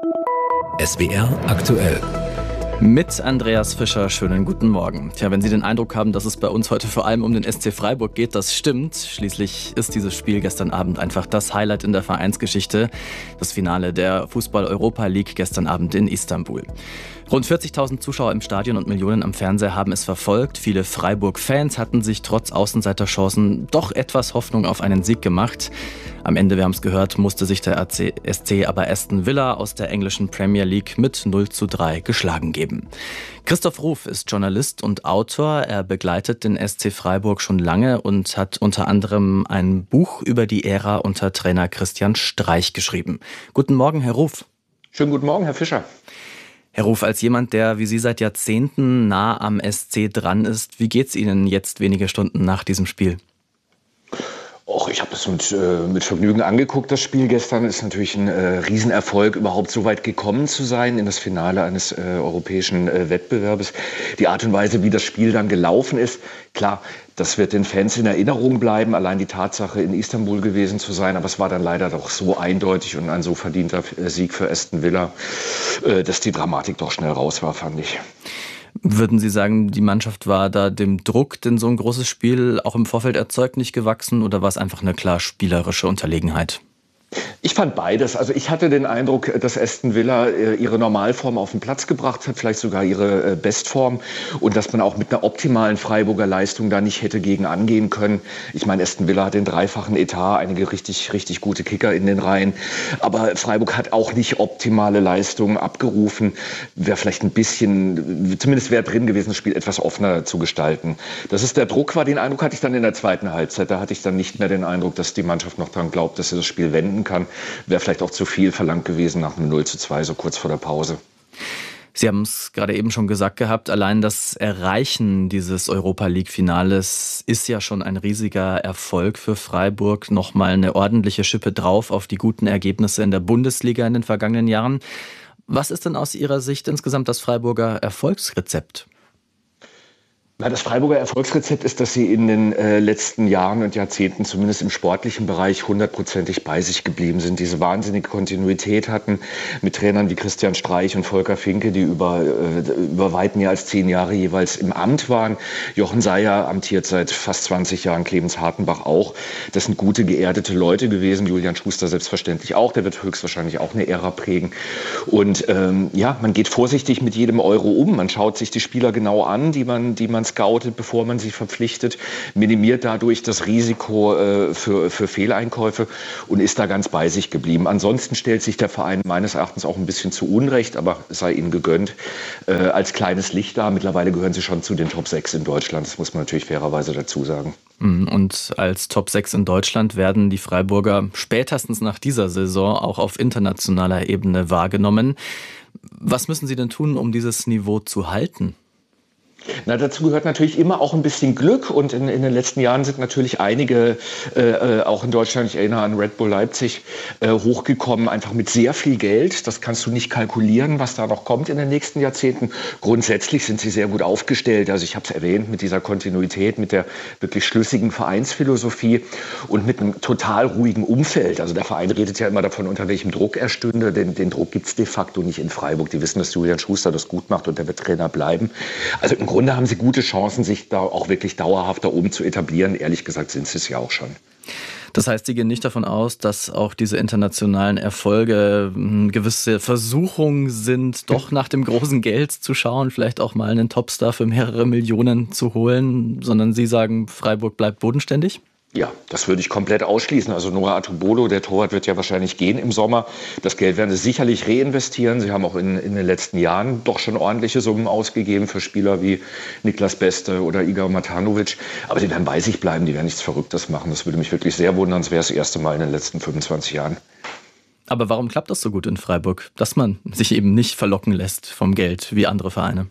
SWR aktuell. Mit Andreas Fischer, schönen guten Morgen. Tja, wenn Sie den Eindruck haben, dass es bei uns heute vor allem um den SC Freiburg geht, das stimmt. Schließlich ist dieses Spiel gestern Abend einfach das Highlight in der Vereinsgeschichte. Das Finale der Fußball-Europa League gestern Abend in Istanbul. Rund 40.000 Zuschauer im Stadion und Millionen am Fernseher haben es verfolgt. Viele Freiburg-Fans hatten sich trotz Außenseiterchancen doch etwas Hoffnung auf einen Sieg gemacht. Am Ende, wir haben es gehört, musste sich der SC aber Aston Villa aus der englischen Premier League mit 0:3 geschlagen geben. Christoph Ruf ist Journalist und Autor. Er begleitet den SC Freiburg schon lange und hat unter anderem ein Buch über die Ära unter Trainer Christian Streich geschrieben. Guten Morgen, Herr Ruf. Schönen guten Morgen, Herr Fischer. Herr Ruf, als jemand, der wie Sie seit Jahrzehnten nah am SC dran ist, wie geht's Ihnen jetzt wenige Stunden nach diesem Spiel? Ich habe das mit Vergnügen angeguckt, das Spiel gestern. Ist natürlich ein Riesenerfolg, überhaupt so weit gekommen zu sein in das Finale eines europäischen Wettbewerbes. Die Art und Weise, wie das Spiel dann gelaufen ist, klar, das wird den Fans in Erinnerung bleiben, allein die Tatsache, in Istanbul gewesen zu sein. Aber es war dann leider doch so eindeutig und ein so verdienter Sieg für Aston Villa, dass die Dramatik doch schnell raus war, fand ich. Würden Sie sagen, die Mannschaft war da dem Druck, den so ein großes Spiel auch im Vorfeld erzeugt, nicht gewachsen, oder war es einfach eine klar spielerische Unterlegenheit? Ich fand beides. Also ich hatte den Eindruck, dass Aston Villa ihre Normalform auf den Platz gebracht hat, vielleicht sogar ihre Bestform, und dass man auch mit einer optimalen Freiburger Leistung da nicht hätte gegen angehen können. Ich meine, Aston Villa hat den dreifachen Etat, einige richtig, richtig gute Kicker in den Reihen, aber Freiburg hat auch nicht optimale Leistungen abgerufen. Wäre vielleicht ein bisschen, zumindest wäre drin gewesen, das Spiel etwas offener zu gestalten. Dass es der Druck war, den Eindruck hatte ich dann in der zweiten Halbzeit. Da hatte ich dann nicht mehr den Eindruck, dass die Mannschaft noch daran glaubt, dass sie das Spiel wenden kann. Wäre vielleicht auch zu viel verlangt gewesen nach einem 0:2, so kurz vor der Pause. Sie haben es gerade eben schon gesagt gehabt, allein das Erreichen dieses Europa-League-Finales ist ja schon ein riesiger Erfolg für Freiburg. Nochmal eine ordentliche Schippe drauf auf die guten Ergebnisse in der Bundesliga in den vergangenen Jahren. Was ist denn aus Ihrer Sicht insgesamt das Freiburger Erfolgsrezept? Das Freiburger Erfolgsrezept ist, dass sie in den letzten Jahren und Jahrzehnten zumindest im sportlichen Bereich 100%ig bei sich geblieben sind. Diese wahnsinnige Kontinuität hatten mit Trainern wie Christian Streich und Volker Finke, die über weit mehr als 10 Jahre jeweils im Amt waren. Jochen Seyer amtiert seit fast 20 Jahren, Clemens Hartenbach auch. Das sind gute, geerdete Leute gewesen. Julian Schuster selbstverständlich auch. Der wird höchstwahrscheinlich auch eine Ära prägen. Und man geht vorsichtig mit jedem Euro um. Man schaut sich die Spieler genau an, die man scoutet, bevor man sie verpflichtet, minimiert dadurch das Risiko für Fehleinkäufe und ist da ganz bei sich geblieben. Ansonsten stellt sich der Verein meines Erachtens auch ein bisschen zu Unrecht, aber sei ihnen gegönnt, als kleines Licht dar. Mittlerweile gehören sie schon zu den Top 6 in Deutschland. Das muss man natürlich fairerweise dazu sagen. Und als Top 6 in Deutschland werden die Freiburger spätestens nach dieser Saison auch auf internationaler Ebene wahrgenommen. Was müssen Sie denn tun, um dieses Niveau zu halten? Dazu gehört natürlich immer auch ein bisschen Glück und in den letzten Jahren sind natürlich einige, auch in Deutschland, ich erinnere an Red Bull Leipzig, hochgekommen, einfach mit sehr viel Geld. Das kannst du nicht kalkulieren, was da noch kommt in den nächsten Jahrzehnten. Grundsätzlich sind sie sehr gut aufgestellt. Also ich habe es erwähnt, mit dieser Kontinuität, mit der wirklich schlüssigen Vereinsphilosophie und mit einem total ruhigen Umfeld. Also der Verein redet ja immer davon, unter welchem Druck er stünde. Den Druck gibt es de facto nicht in Freiburg. Die wissen, dass Julian Schuster das gut macht und der wird Trainer bleiben. Also im Grunde haben sie gute Chancen, sich da auch wirklich dauerhaft da oben zu etablieren. Ehrlich gesagt sind sie es ja auch schon. Das heißt, Sie gehen nicht davon aus, dass auch diese internationalen Erfolge gewisse Versuchungen sind, doch nach dem großen Geld zu schauen, vielleicht auch mal einen Topstar für mehrere Millionen zu holen, sondern Sie sagen, Freiburg bleibt bodenständig? Ja, das würde ich komplett ausschließen. Also Noah Atubolo, der Torwart, wird ja wahrscheinlich gehen im Sommer. Das Geld werden sie sicherlich reinvestieren. Sie haben auch in den letzten Jahren doch schon ordentliche Summen ausgegeben für Spieler wie Niklas Beste oder Igor Matanovic. Aber sie werden bei sich bleiben, die werden nichts Verrücktes machen. Das würde mich wirklich sehr wundern. Es wäre das erste Mal in den letzten 25 Jahren. Aber warum klappt das so gut in Freiburg, dass man sich eben nicht verlocken lässt vom Geld wie andere Vereine?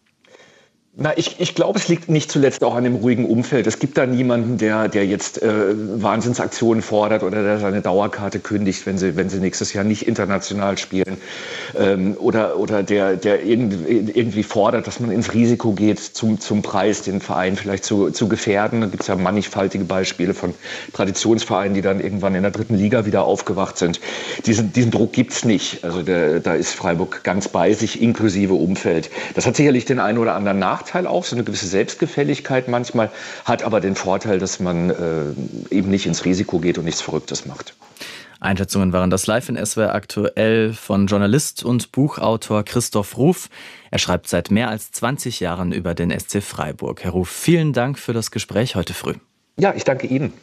Ich glaube, es liegt nicht zuletzt auch an dem ruhigen Umfeld. Es gibt da niemanden, der jetzt Wahnsinnsaktionen fordert oder der seine Dauerkarte kündigt, wenn sie nächstes Jahr nicht international spielen. Oder der irgendwie fordert, dass man ins Risiko geht, zum Preis den Verein vielleicht zu gefährden. Da gibt es ja mannigfaltige Beispiele von Traditionsvereinen, die dann irgendwann in der 3. Liga wieder aufgewacht sind. Diesen Druck gibt es nicht. Also da ist Freiburg ganz bei sich, inklusive Umfeld. Das hat sicherlich den einen oder anderen Nachteil auch, so eine gewisse Selbstgefälligkeit manchmal, hat aber den Vorteil, dass man eben nicht ins Risiko geht und nichts Verrücktes macht. Einschätzungen waren das live in SWR aktuell von Journalist und Buchautor Christoph Ruf. Er schreibt seit mehr als 20 Jahren über den SC Freiburg. Herr Ruf, vielen Dank für das Gespräch heute früh. Ja, ich danke Ihnen.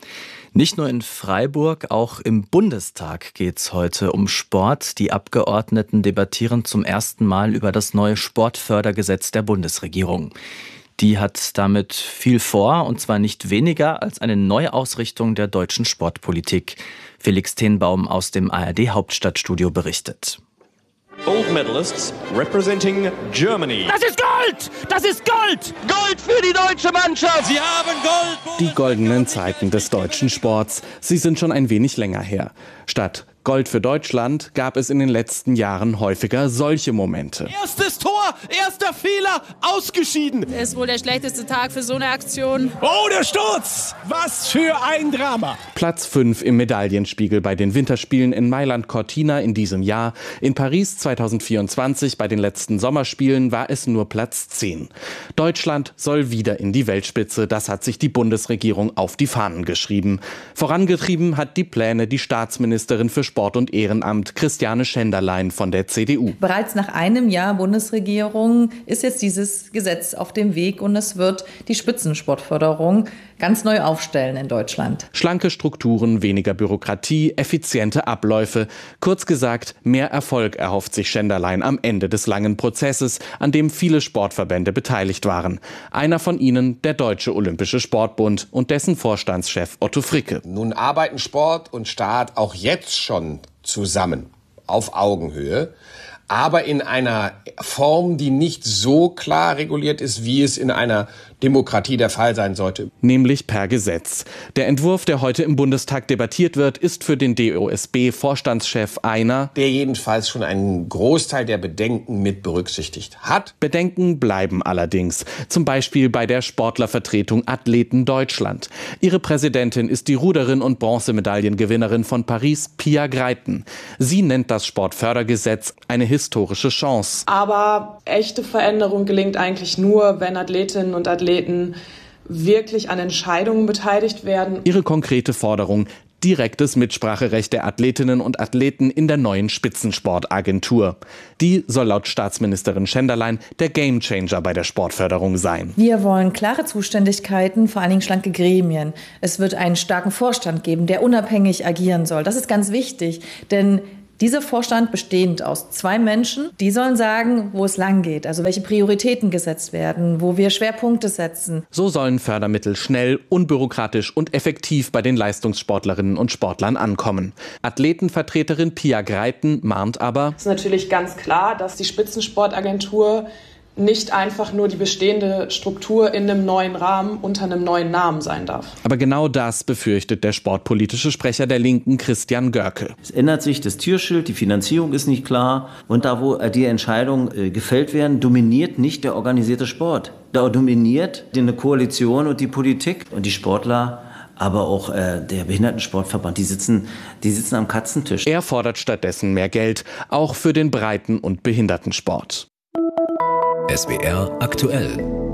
Nicht nur in Freiburg, auch im Bundestag geht es heute um Sport. Die Abgeordneten debattieren zum ersten Mal über das neue Sportfördergesetz der Bundesregierung. Die hat damit viel vor, und zwar nicht weniger als eine Neuausrichtung der deutschen Sportpolitik. Felix Tenbaum aus dem ARD-Hauptstadtstudio berichtet. Gold medalists representing Germany. Das ist Gold! Das ist Gold! Gold für die deutsche Mannschaft! Sie haben Gold! Die goldenen Zeiten des deutschen Sports, sie sind schon ein wenig länger her. Statt Gold für Deutschland gab es in den letzten Jahren häufiger solche Momente. Erstes Tor, erster Fehler, ausgeschieden. Das ist wohl der schlechteste Tag für so eine Aktion. Oh, der Sturz! Was für ein Drama! Platz 5 im Medaillenspiegel bei den Winterspielen in Mailand-Cortina in diesem Jahr. In Paris 2024 bei den letzten Sommerspielen war es nur Platz 10. Deutschland soll wieder in die Weltspitze. Das hat sich die Bundesregierung auf die Fahnen geschrieben. Vorangetrieben hat die Pläne die Staatsministerin für Sport und Ehrenamt Christiane Schenderlein von der CDU. Bereits nach einem Jahr Bundesregierung ist jetzt dieses Gesetz auf dem Weg und es wird die Spitzensportförderung ganz neu aufstellen in Deutschland. Schlanke Strukturen, weniger Bürokratie, effiziente Abläufe. Kurz gesagt, mehr Erfolg erhofft sich Schenderlein am Ende des langen Prozesses, an dem viele Sportverbände beteiligt waren. Einer von ihnen der Deutsche Olympische Sportbund und dessen Vorstandschef Otto Fricke. Nun arbeiten Sport und Staat auch jetzt schon zusammen auf Augenhöhe aber in einer Form, die nicht so klar reguliert ist, wie es in einer Demokratie der Fall sein sollte. Nämlich per Gesetz. Der Entwurf, der heute im Bundestag debattiert wird, ist für den DOSB-Vorstandschef einer, der jedenfalls schon einen Großteil der Bedenken mit berücksichtigt hat. Bedenken bleiben allerdings. Zum Beispiel bei der Sportlervertretung Athleten Deutschland. Ihre Präsidentin ist die Ruderin und Bronzemedaillengewinnerin von Paris, Pia Greiten. Sie nennt das Sportfördergesetz eine historische Chance. Aber echte Veränderung gelingt eigentlich nur, wenn Athletinnen und Athleten wirklich an Entscheidungen beteiligt werden. Ihre konkrete Forderung: direktes Mitspracherecht der Athletinnen und Athleten in der neuen Spitzensportagentur. Die soll laut Staatsministerin Schenderlein der Gamechanger bei der Sportförderung sein. Wir wollen klare Zuständigkeiten, vor allen Dingen schlanke Gremien. Es wird einen starken Vorstand geben, der unabhängig agieren soll. Das ist ganz wichtig, denn dieser Vorstand, bestehend aus 2 Menschen, die sollen sagen, wo es lang geht, also welche Prioritäten gesetzt werden, wo wir Schwerpunkte setzen. So sollen Fördermittel schnell, unbürokratisch und effektiv bei den Leistungssportlerinnen und Sportlern ankommen. Athletenvertreterin Pia Greiten mahnt aber: Es ist natürlich ganz klar, dass die Spitzensportagentur nicht einfach nur die bestehende Struktur in einem neuen Rahmen unter einem neuen Namen sein darf. Aber genau das befürchtet der sportpolitische Sprecher der Linken, Christian Görke. Es ändert sich das Türschild, die Finanzierung ist nicht klar und da, wo die Entscheidungen gefällt werden, dominiert nicht der organisierte Sport. Da dominiert eine Koalition und die Politik und die Sportler. Aber auch der Behindertensportverband, die sitzen am Katzentisch. Er fordert stattdessen mehr Geld, auch für den Breiten- und Behindertensport. SWR aktuell.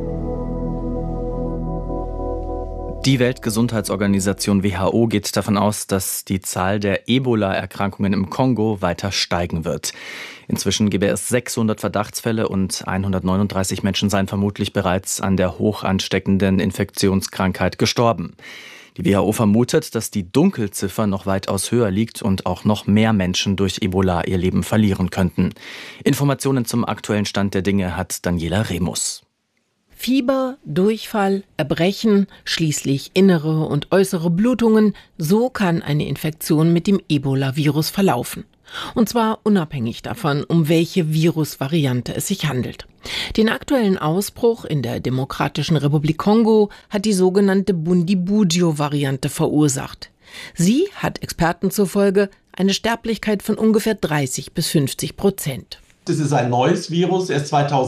Die Weltgesundheitsorganisation WHO geht davon aus, dass die Zahl der Ebola-Erkrankungen im Kongo weiter steigen wird. Inzwischen gäbe es 600 Verdachtsfälle und 139 Menschen seien vermutlich bereits an der hoch ansteckenden Infektionskrankheit gestorben. Die WHO vermutet, dass die Dunkelziffer noch weitaus höher liegt und auch noch mehr Menschen durch Ebola ihr Leben verlieren könnten. Informationen zum aktuellen Stand der Dinge hat Daniela Remus. Fieber, Durchfall, Erbrechen, schließlich innere und äußere Blutungen, so kann eine Infektion mit dem Ebola-Virus verlaufen. Und zwar unabhängig davon, um welche Virusvariante es sich handelt. Den aktuellen Ausbruch in der Demokratischen Republik Kongo hat die sogenannte Bundibugyo-Variante verursacht. Sie hat Experten zufolge eine Sterblichkeit von ungefähr 30-50%. Das ist ein neues Virus, erst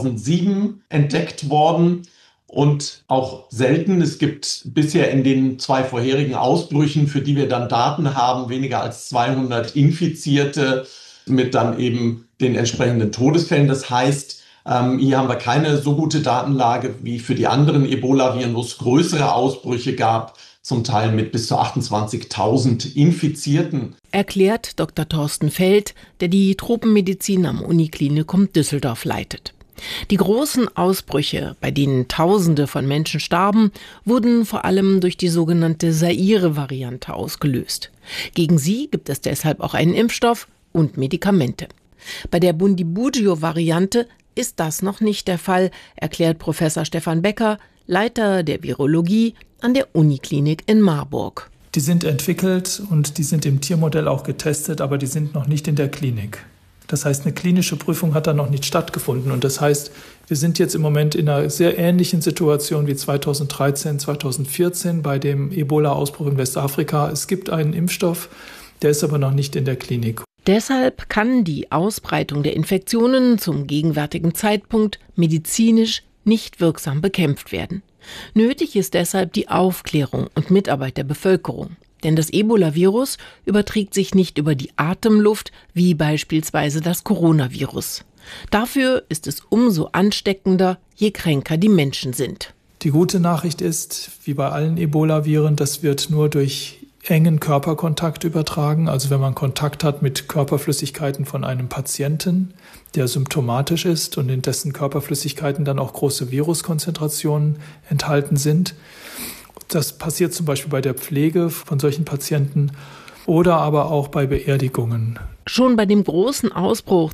2007 entdeckt worden und auch selten. Es gibt bisher in den 2 vorherigen Ausbrüchen, für die wir dann Daten haben, weniger als 200 Infizierte mit dann eben den entsprechenden Todesfällen. Das heißt, hier haben wir keine so gute Datenlage wie für die anderen Ebola-Viren, wo es größere Ausbrüche gab, zum Teil mit bis zu 28.000 Infizierten. Erklärt Dr. Thorsten Feld, der die Tropenmedizin am Uniklinikum Düsseldorf leitet. Die großen Ausbrüche, bei denen Tausende von Menschen starben, wurden vor allem durch die sogenannte Zaire-Variante ausgelöst. Gegen sie gibt es deshalb auch einen Impfstoff und Medikamente. Bei der Bundibugyo-Variante ist das noch nicht der Fall, erklärt Professor Stefan Becker, Leiter der Virologie an der Uniklinik in Marburg. Die sind entwickelt und die sind im Tiermodell auch getestet, aber die sind noch nicht in der Klinik. Das heißt, eine klinische Prüfung hat da noch nicht stattgefunden. Und das heißt, wir sind jetzt im Moment in einer sehr ähnlichen Situation wie 2013, 2014 bei dem Ebola-Ausbruch in Westafrika. Es gibt einen Impfstoff, der ist aber noch nicht in der Klinik. Deshalb kann die Ausbreitung der Infektionen zum gegenwärtigen Zeitpunkt medizinisch nicht wirksam bekämpft werden. Nötig ist deshalb die Aufklärung und Mitarbeit der Bevölkerung. Denn das Ebola-Virus überträgt sich nicht über die Atemluft, wie beispielsweise das Coronavirus. Dafür ist es umso ansteckender, je kränker die Menschen sind. Die gute Nachricht ist, wie bei allen Ebola-Viren, das wird nur durch engen Körperkontakt übertragen. Also wenn man Kontakt hat mit Körperflüssigkeiten von einem Patienten, der symptomatisch ist und in dessen Körperflüssigkeiten dann auch große Viruskonzentrationen enthalten sind. Das passiert zum Beispiel bei der Pflege von solchen Patienten oder aber auch bei Beerdigungen. Schon bei dem großen Ausbruch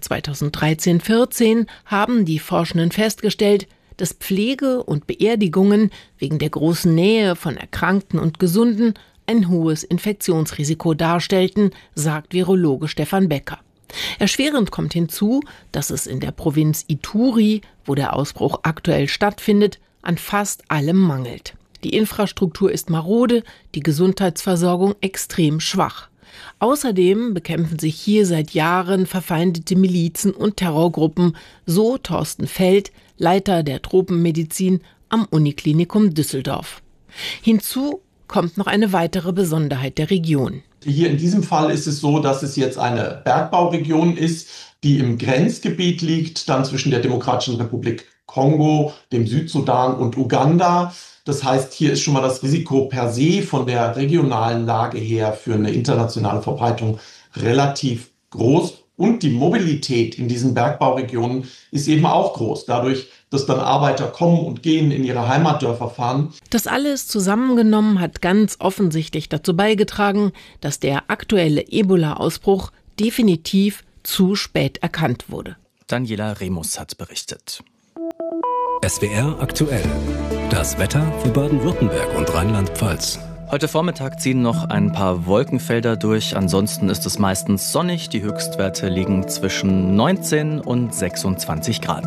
2013-14 haben die Forschenden festgestellt, dass Pflege und Beerdigungen wegen der großen Nähe von Erkrankten und Gesunden ein hohes Infektionsrisiko darstellten, sagt Virologe Stefan Becker. Erschwerend kommt hinzu, dass es in der Provinz Ituri, wo der Ausbruch aktuell stattfindet, an fast allem mangelt. Die Infrastruktur ist marode, die Gesundheitsversorgung extrem schwach. Außerdem bekämpfen sich hier seit Jahren verfeindete Milizen und Terrorgruppen, so Thorsten Feld, Leiter der Tropenmedizin am Uniklinikum Düsseldorf. Hinzu kommt noch eine weitere Besonderheit der Region. Hier in diesem Fall ist es so, dass es jetzt eine Bergbauregion ist, die im Grenzgebiet liegt, dann zwischen der Demokratischen Republik Kongo, dem Südsudan und Uganda. Das heißt, hier ist schon mal das Risiko per se von der regionalen Lage her für eine internationale Verbreitung relativ groß. Und die Mobilität in diesen Bergbauregionen ist eben auch groß. Dadurch, dass dann Arbeiter kommen und gehen, in ihre Heimatdörfer fahren. Das alles zusammengenommen hat ganz offensichtlich dazu beigetragen, dass der aktuelle Ebola-Ausbruch definitiv zu spät erkannt wurde. Daniela Remus hat berichtet. SWR aktuell. Das Wetter für Baden-Württemberg und Rheinland-Pfalz. Heute Vormittag ziehen noch ein paar Wolkenfelder durch. Ansonsten ist es meistens sonnig. Die Höchstwerte liegen zwischen 19 und 26 Grad.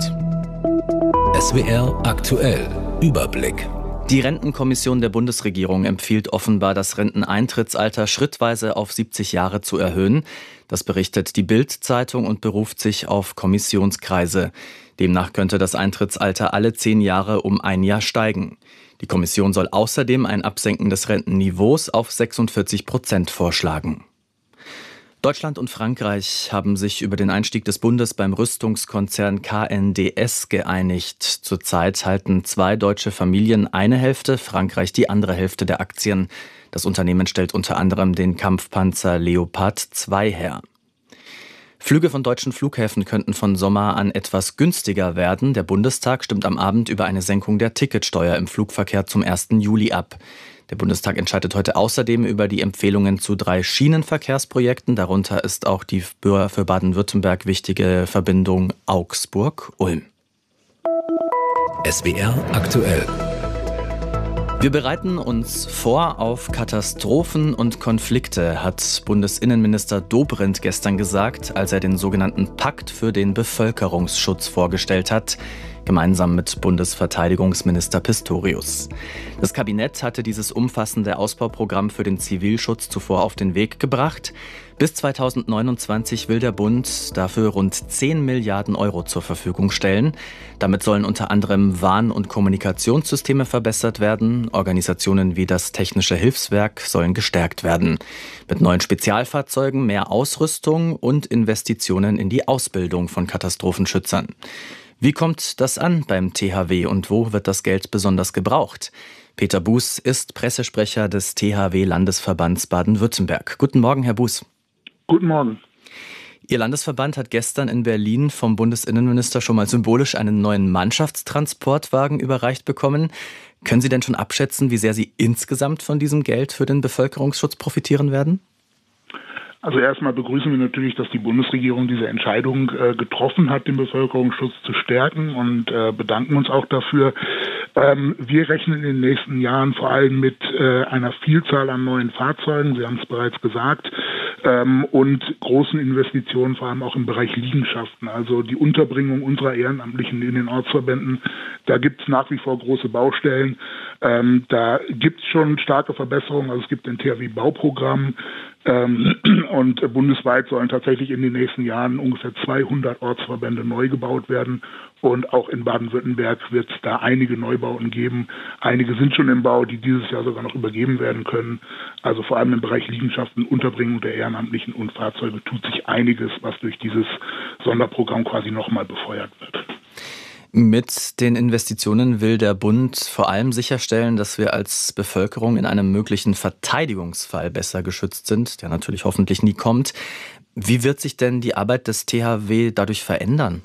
SWR aktuell. Überblick. Die Rentenkommission der Bundesregierung empfiehlt offenbar, das Renteneintrittsalter schrittweise auf 70 Jahre zu erhöhen. Das berichtet die Bild-Zeitung und beruft sich auf Kommissionskreise. Demnach könnte das Eintrittsalter alle 10 Jahre um 1 Jahr steigen. Die Kommission soll außerdem ein Absenken des Rentenniveaus auf 46% vorschlagen. Deutschland und Frankreich haben sich über den Einstieg des Bundes beim Rüstungskonzern KNDS geeinigt. Zurzeit halten 2 deutsche Familien eine Hälfte, Frankreich die andere Hälfte der Aktien. Das Unternehmen stellt unter anderem den Kampfpanzer Leopard 2 her. Flüge von deutschen Flughäfen könnten von Sommer an etwas günstiger werden. Der Bundestag stimmt am Abend über eine Senkung der Ticketsteuer im Flugverkehr zum 1. Juli ab. Der Bundestag entscheidet heute außerdem über die Empfehlungen zu 3 Schienenverkehrsprojekten. Darunter ist auch die für Baden-Württemberg wichtige Verbindung Augsburg-Ulm. SWR aktuell. Wir bereiten uns vor auf Katastrophen und Konflikte, hat Bundesinnenminister Dobrindt gestern gesagt, als er den sogenannten Pakt für den Bevölkerungsschutz vorgestellt hat, gemeinsam mit Bundesverteidigungsminister Pistorius. Das Kabinett hatte dieses umfassende Ausbauprogramm für den Zivilschutz zuvor auf den Weg gebracht. Bis 2029 will der Bund dafür rund 10 Milliarden Euro zur Verfügung stellen. Damit sollen unter anderem Warn- und Kommunikationssysteme verbessert werden. Organisationen wie das Technische Hilfswerk sollen gestärkt werden. Mit neuen Spezialfahrzeugen, mehr Ausrüstung und Investitionen in die Ausbildung von Katastrophenschützern. Wie kommt das an beim THW und wo wird das Geld besonders gebraucht? Peter Buß ist Pressesprecher des THW-Landesverbands Baden-Württemberg. Guten Morgen, Herr Buß. Guten Morgen. Ihr Landesverband hat gestern in Berlin vom Bundesinnenminister schon mal symbolisch einen neuen Mannschaftstransportwagen überreicht bekommen. Können Sie denn schon abschätzen, wie sehr Sie insgesamt von diesem Geld für den Bevölkerungsschutz profitieren werden? Also erstmal begrüßen wir natürlich, dass die Bundesregierung diese Entscheidung getroffen hat, den Bevölkerungsschutz zu stärken und bedanken uns auch dafür. Wir rechnen in den nächsten Jahren vor allem mit einer Vielzahl an neuen Fahrzeugen, Sie haben es bereits gesagt, und großen Investitionen, vor allem auch im Bereich Liegenschaften, also die Unterbringung unserer Ehrenamtlichen in den Ortsverbänden. Da gibt es nach wie vor große Baustellen. Da gibt es schon starke Verbesserungen, also es gibt ein THW-Bauprogramm, und bundesweit sollen tatsächlich in den nächsten Jahren ungefähr 200 Ortsverbände neu gebaut werden. Und auch in Baden-Württemberg wird es da einige Neubauten geben. Einige sind schon im Bau, die dieses Jahr sogar noch übergeben werden können. Also vor allem im Bereich Liegenschaften, Unterbringung der Ehrenamtlichen und Fahrzeuge tut sich einiges, was durch dieses Sonderprogramm quasi nochmal befeuert wird. Mit den Investitionen will der Bund vor allem sicherstellen, dass wir als Bevölkerung in einem möglichen Verteidigungsfall besser geschützt sind, der natürlich hoffentlich nie kommt. Wie wird sich denn die Arbeit des THW dadurch verändern?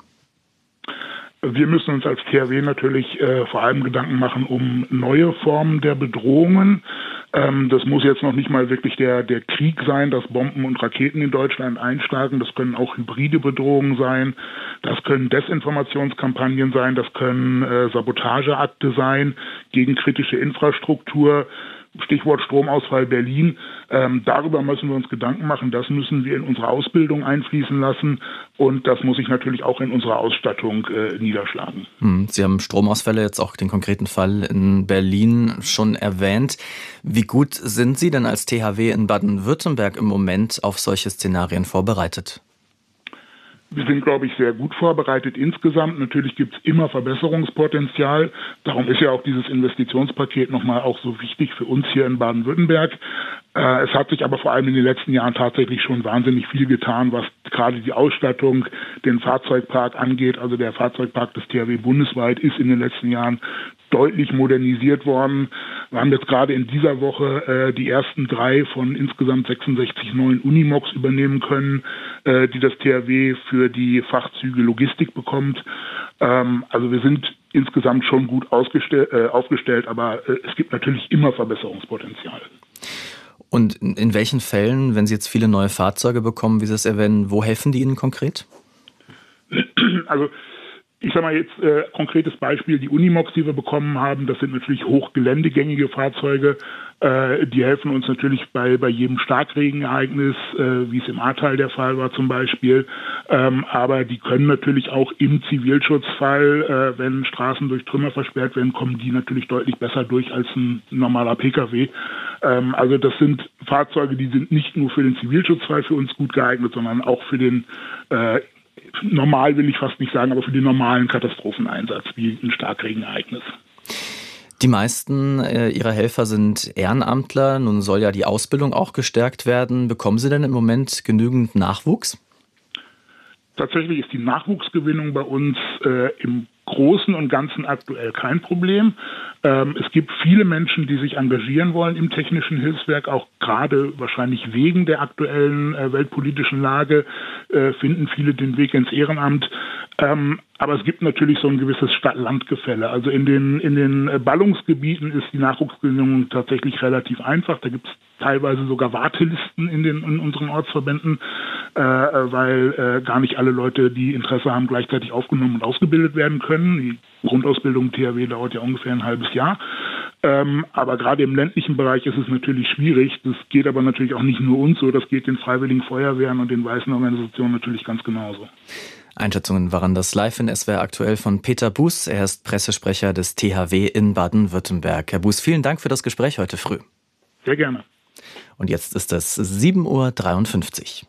Wir müssen uns als THW natürlich vor allem Gedanken machen um neue Formen der Bedrohungen. Das muss jetzt noch nicht mal wirklich der Krieg sein, dass Bomben und Raketen in Deutschland einschlagen. Das können auch hybride Bedrohungen sein. Das können Desinformationskampagnen sein. Das können Sabotageakte sein gegen kritische Infrastruktur. Stichwort Stromausfall Berlin. Darüber müssen wir uns Gedanken machen. Das müssen wir in unsere Ausbildung einfließen lassen. Und das muss sich natürlich auch in unserer Ausstattung niederschlagen. Sie haben Stromausfälle, jetzt auch den konkreten Fall in Berlin schon erwähnt. Wie gut sind Sie denn als THW in Baden-Württemberg im Moment auf solche Szenarien vorbereitet? Wir sind, glaube ich, sehr gut vorbereitet insgesamt. Natürlich gibt es immer Verbesserungspotenzial. Darum ist ja auch dieses Investitionspaket nochmal auch so wichtig für uns hier in Baden-Württemberg. Es hat sich aber vor allem in den letzten Jahren tatsächlich schon wahnsinnig viel getan, was gerade die Ausstattung, den Fahrzeugpark angeht. Also der Fahrzeugpark des THW bundesweit ist in den letzten Jahren deutlich modernisiert worden. Wir haben jetzt gerade in dieser Woche die ersten 3 von insgesamt 66 neuen Unimogs übernehmen können, die das THW für die Fachzüge Logistik bekommt. Also wir sind insgesamt schon gut aufgestellt, aber es gibt natürlich immer Verbesserungspotenzial. Und in welchen Fällen, wenn Sie jetzt viele neue Fahrzeuge bekommen, wie Sie es erwähnen, wo helfen die Ihnen konkret? Also ich sage mal jetzt konkretes Beispiel, die Unimogs, die wir bekommen haben, das sind natürlich hochgeländegängige Fahrzeuge. Die helfen uns natürlich bei jedem Starkregenereignis, wie es im Ahrtal der Fall war zum Beispiel. Aber die können natürlich auch im Zivilschutzfall, wenn Straßen durch Trümmer versperrt werden, kommen die natürlich deutlich besser durch als ein normaler Pkw. Also das sind Fahrzeuge, die sind nicht nur für den Zivilschutzfall für uns gut geeignet, sondern auch für den normal will ich fast nicht sagen, aber für den normalen Katastropheneinsatz, wie ein Starkregenereignis. Die meisten Ihrer Helfer sind Ehrenamtler. Nun soll ja die Ausbildung auch gestärkt werden. Bekommen Sie denn im Moment genügend Nachwuchs? Tatsächlich ist die Nachwuchsgewinnung bei uns im Großen und Ganzen aktuell kein Problem. Es gibt viele Menschen, die sich engagieren wollen im Technischen Hilfswerk, auch gerade wahrscheinlich wegen der aktuellen weltpolitischen Lage finden viele den Weg ins Ehrenamt. Aber es gibt natürlich so ein gewisses Stadt-Land-Gefälle. Also in den Ballungsgebieten ist die Nachwuchsgewinnung tatsächlich relativ einfach. Da gibt es teilweise sogar Wartelisten in unseren Ortsverbänden, weil gar nicht alle Leute, die Interesse haben, gleichzeitig aufgenommen und ausgebildet werden können. Die Grundausbildung im THW dauert ja ungefähr ein halbes Jahr. Aber gerade im ländlichen Bereich ist es natürlich schwierig. Das geht aber natürlich auch nicht nur uns so, das geht den Freiwilligen Feuerwehren und den weißen Organisationen natürlich ganz genauso. Einschätzungen waren das live in SWR aktuell von Peter Buß. Er ist Pressesprecher des THW in Baden-Württemberg. Herr Buß, vielen Dank für das Gespräch heute früh. Sehr gerne. Und jetzt ist es 7:53 Uhr.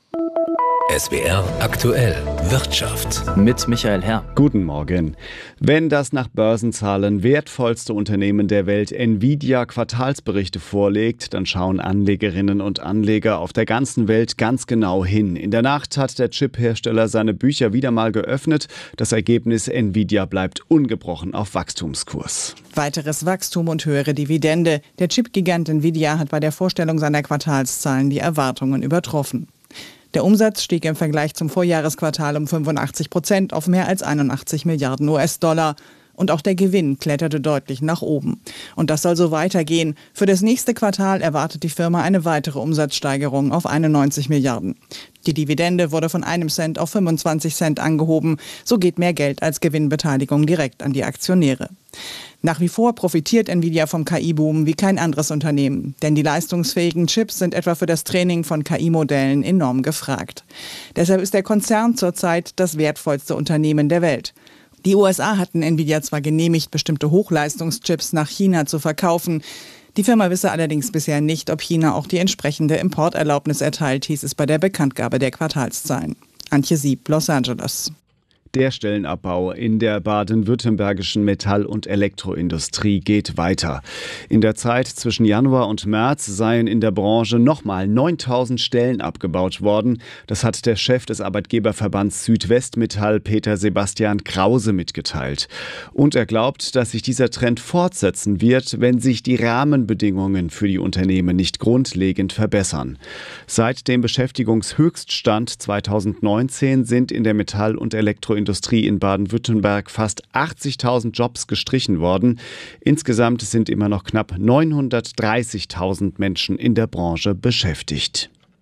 SWR aktuell Wirtschaft mit Michael Herr. Guten Morgen. Wenn das nach Börsenzahlen wertvollste Unternehmen der Welt Nvidia Quartalsberichte vorlegt, dann schauen Anlegerinnen und Anleger auf der ganzen Welt ganz genau hin. In der Nacht hat der Chip-Hersteller seine Bücher wieder mal geöffnet. Das Ergebnis: Nvidia bleibt ungebrochen auf Wachstumskurs. Weiteres Wachstum und höhere Dividende. Der Chip-Gigant Nvidia hat bei der Vorstellung seiner Quartalszahlen die Erwartungen übertroffen. Der Umsatz stieg im Vergleich zum Vorjahresquartal um 85% auf mehr als 81 Milliarden US-Dollar. Und auch der Gewinn kletterte deutlich nach oben. Und das soll so weitergehen. Für das nächste Quartal erwartet die Firma eine weitere Umsatzsteigerung auf 91 Milliarden. Die Dividende wurde von 1 Cent auf 25 Cent angehoben. So geht mehr Geld als Gewinnbeteiligung direkt an die Aktionäre. Nach wie vor profitiert Nvidia vom KI-Boom wie kein anderes Unternehmen. Denn die leistungsfähigen Chips sind etwa für das Training von KI-Modellen enorm gefragt. Deshalb ist der Konzern zurzeit das wertvollste Unternehmen der Welt. Die USA hatten Nvidia zwar genehmigt, bestimmte Hochleistungschips nach China zu verkaufen. Die Firma wisse allerdings bisher nicht, ob China auch die entsprechende Importerlaubnis erteilt, hieß es bei der Bekanntgabe der Quartalszahlen. Antje Sieb, Los Angeles. Der Stellenabbau in der baden-württembergischen Metall- und Elektroindustrie geht weiter. In der Zeit zwischen Januar und März seien in der Branche nochmal 9.000 Stellen abgebaut worden. Das hat der Chef des Arbeitgeberverbands Südwestmetall, Peter Sebastian Krause, mitgeteilt. Und er glaubt, dass sich dieser Trend fortsetzen wird, wenn sich die Rahmenbedingungen für die Unternehmen nicht grundlegend verbessern. Seit dem Beschäftigungshöchststand 2019 sind in der Metall- und Elektroindustrie in Baden-Württemberg fast 80.000 Jobs gestrichen worden. Insgesamt sind immer noch knapp 930.000 Menschen in der Branche beschäftigt.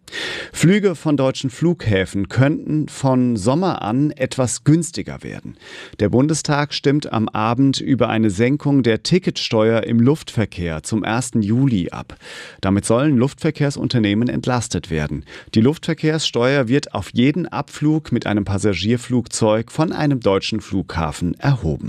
Flüge von deutschen Flughäfen könnten von Sommer an etwas günstiger werden. Der Bundestag stimmt am Abend über eine Senkung der Ticketsteuer im Luftverkehr zum 1. Juli ab. Damit sollen Luftverkehrsunternehmen entlastet werden. Die Luftverkehrssteuer wird auf jeden Abflug mit einem Passagierflugzeug von einem deutschen Flughafen erhoben.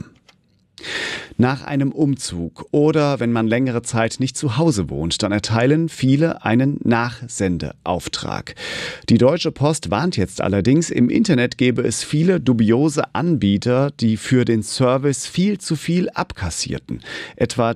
Nach einem Umzug oder wenn man längere Zeit nicht zu Hause wohnt, dann erteilen viele einen Nachsendeauftrag. Die Deutsche Post warnt jetzt allerdings, im Internet gäbe es viele dubiose Anbieter, die für den Service viel zu viel abkassierten. Etwa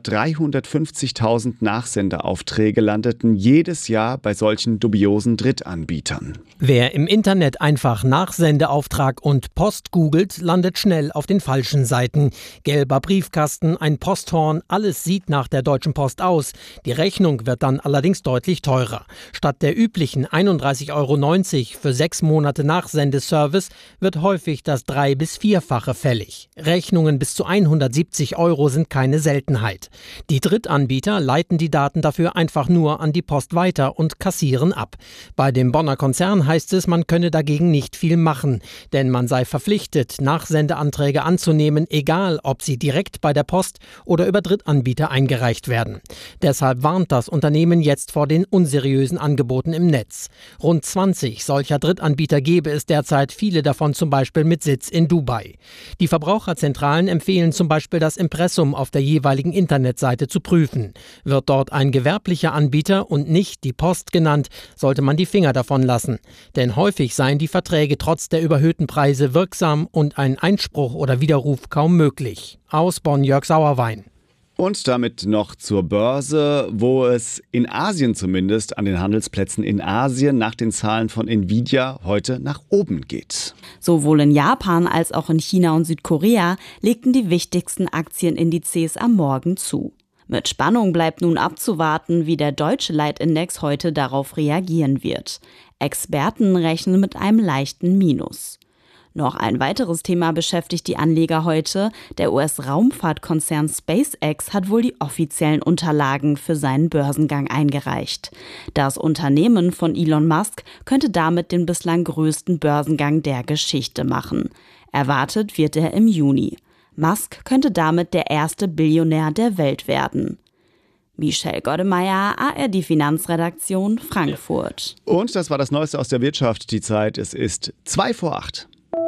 350.000 Nachsendeaufträge landeten jedes Jahr bei solchen dubiosen Drittanbietern. Wer im Internet einfach Nachsendeauftrag und Post googelt, landet schnell auf den falschen Seiten. Gelber Briefkasten, ein Posthorn, alles sieht nach der Deutschen Post aus. Die Rechnung wird dann allerdings deutlich teurer. Statt der üblichen 31,90 € für 6 Monate Nachsendeservice wird häufig das 3- bis 4-fache fällig. Rechnungen bis zu 170 € sind keine Seltenheit. Die Drittanbieter leiten die Daten dafür einfach nur an die Post weiter und kassieren ab. Bei dem Bonner Konzern heißt es, man könne dagegen nicht viel machen, denn man sei verpflichtet, Nachsendeanträge anzunehmen, egal ob sie direkt bei der Post oder über Drittanbieter eingereicht werden. Deshalb warnt das Unternehmen jetzt vor den unseriösen Angeboten im Netz. Rund 20 solcher Drittanbieter gäbe es derzeit, viele davon zum Beispiel mit Sitz in Dubai. Die Verbraucherzentralen empfehlen zum Beispiel, das Impressum auf der jeweiligen Internetseite zu prüfen. Wird dort ein gewerblicher Anbieter und nicht die Post genannt, sollte man die Finger davon lassen. Denn häufig seien die Verträge trotz der überhöhten Preise wirksam und ein Einspruch oder Widerruf kaum möglich. Aus Bonn, Jörg Sauerwein. Und damit noch zur Börse, wo es in Asien zumindest, an den Handelsplätzen in Asien nach den Zahlen von Nvidia heute nach oben geht. Sowohl in Japan als auch in China und Südkorea legten die wichtigsten Aktienindizes am Morgen zu. Mit Spannung bleibt nun abzuwarten, wie der deutsche Leitindex heute darauf reagieren wird. Experten rechnen mit einem leichten Minus. Noch ein weiteres Thema beschäftigt die Anleger heute. Der US-Raumfahrtkonzern SpaceX hat wohl die offiziellen Unterlagen für seinen Börsengang eingereicht. Das Unternehmen von Elon Musk könnte damit den bislang größten Börsengang der Geschichte machen. Erwartet wird er im Juni. Musk könnte damit der erste Billionär der Welt werden. Michelle Goddemeyer, ARD Finanzredaktion, Frankfurt. Und das war das Neueste aus der Wirtschaft. Die Zeit, es ist 7:45.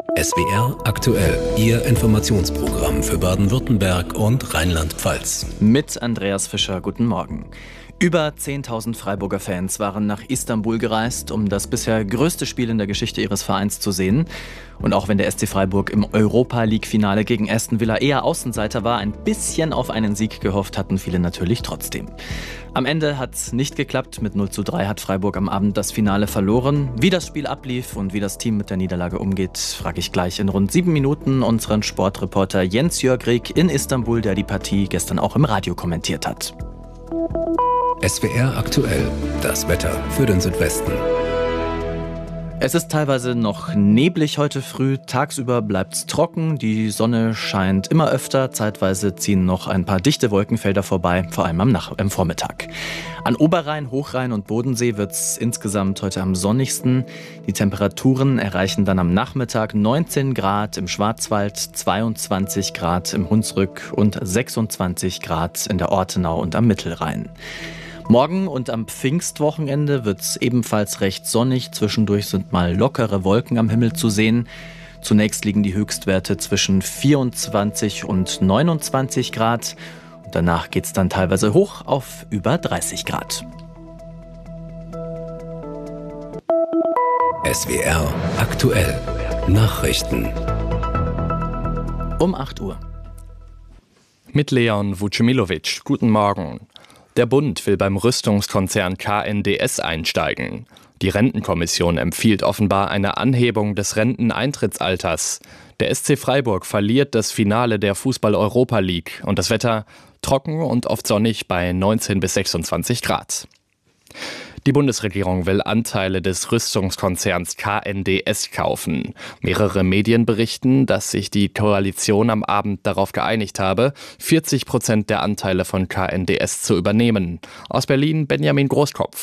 SWR aktuell, Ihr Informationsprogramm für Baden-Württemberg und Rheinland-Pfalz. Mit Andreas Fischer, guten Morgen. Über 10.000 Freiburger Fans waren nach Istanbul gereist, um das bisher größte Spiel in der Geschichte ihres Vereins zu sehen. Und auch wenn der SC Freiburg im Europa-League-Finale gegen Aston Villa eher Außenseiter war, ein bisschen auf einen Sieg gehofft hatten viele natürlich trotzdem. Am Ende hat es nicht geklappt. Mit 0:3 hat Freiburg am Abend das Finale verloren. Wie das Spiel ablief und wie das Team mit der Niederlage umgeht, frage ich gleich in rund 7 Minuten unseren Sportreporter Jens-Jörg Rieck in Istanbul, der die Partie gestern auch im Radio kommentiert hat. SWR aktuell, das Wetter für den Südwesten. Es ist teilweise noch neblig heute früh, tagsüber bleibt's trocken, die Sonne scheint immer öfter, zeitweise ziehen noch ein paar dichte Wolkenfelder vorbei, vor allem am Vormittag. An Oberrhein, Hochrhein und Bodensee wird's insgesamt heute am sonnigsten. Die Temperaturen erreichen dann am Nachmittag 19 Grad im Schwarzwald, 22 Grad im Hunsrück und 26 Grad in der Ortenau und am Mittelrhein. Morgen und am Pfingstwochenende wird es ebenfalls recht sonnig. Zwischendurch sind mal lockere Wolken am Himmel zu sehen. Zunächst liegen die Höchstwerte zwischen 24 und 29 Grad. Und danach geht es dann teilweise hoch auf über 30 Grad. SWR aktuell. Nachrichten. Um 8 Uhr. Mit Leon Vucemilovic. Guten Morgen. Der Bund will beim Rüstungskonzern KNDS einsteigen. Die Rentenkommission empfiehlt offenbar eine Anhebung des Renteneintrittsalters. Der SC Freiburg verliert das Finale der Fußball-Europa League und das Wetter trocken und oft sonnig bei 19 bis 26 Grad. Die Bundesregierung will Anteile des Rüstungskonzerns KNDS kaufen. Mehrere Medien berichten, dass sich die Koalition am Abend darauf geeinigt habe, 40% der Anteile von KNDS zu übernehmen. Aus Berlin Benjamin Großkopf.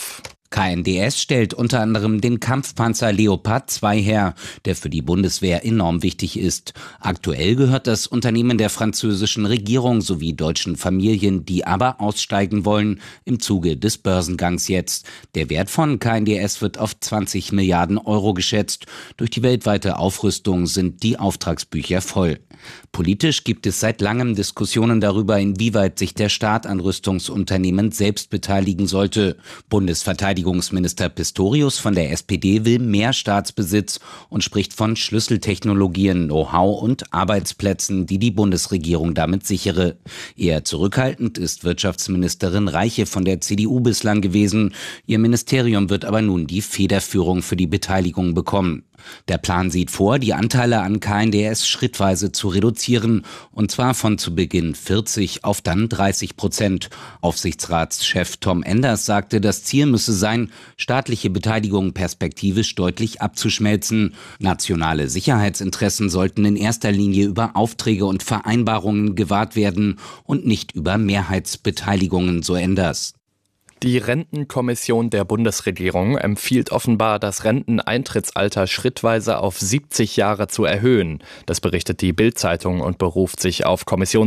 KNDS stellt unter anderem den Kampfpanzer Leopard 2 her, der für die Bundeswehr enorm wichtig ist. Aktuell gehört das Unternehmen der französischen Regierung sowie deutschen Familien, die aber aussteigen wollen, im Zuge des Börsengangs jetzt. Der Wert von KNDS wird auf 20 Milliarden Euro geschätzt. Durch die weltweite Aufrüstung sind die Auftragsbücher voll. Politisch gibt es seit langem Diskussionen darüber, inwieweit sich der Staat an Rüstungsunternehmen selbst beteiligen sollte. Bundesverteidigungsminister Pistorius von der SPD will mehr Staatsbesitz und spricht von Schlüsseltechnologien, Know-how und Arbeitsplätzen, die die Bundesregierung damit sichere. Eher zurückhaltend ist Wirtschaftsministerin Reiche von der CDU bislang gewesen. Ihr Ministerium wird aber nun die Federführung für die Beteiligung bekommen. Der Plan sieht vor, die Anteile an KNDS schrittweise zu reduzieren, und zwar von zu Beginn 40 auf dann 30%. Aufsichtsratschef Tom Enders sagte, das Ziel müsse sein, staatliche Beteiligung perspektivisch deutlich abzuschmelzen. Nationale Sicherheitsinteressen sollten in erster Linie über Aufträge und Vereinbarungen gewahrt werden und nicht über Mehrheitsbeteiligungen, so Enders. Die Rentenkommission der Bundesregierung empfiehlt offenbar, das Renteneintrittsalter schrittweise auf 70 Jahre zu erhöhen. Das berichtet die Bild-Zeitung und beruft sich auf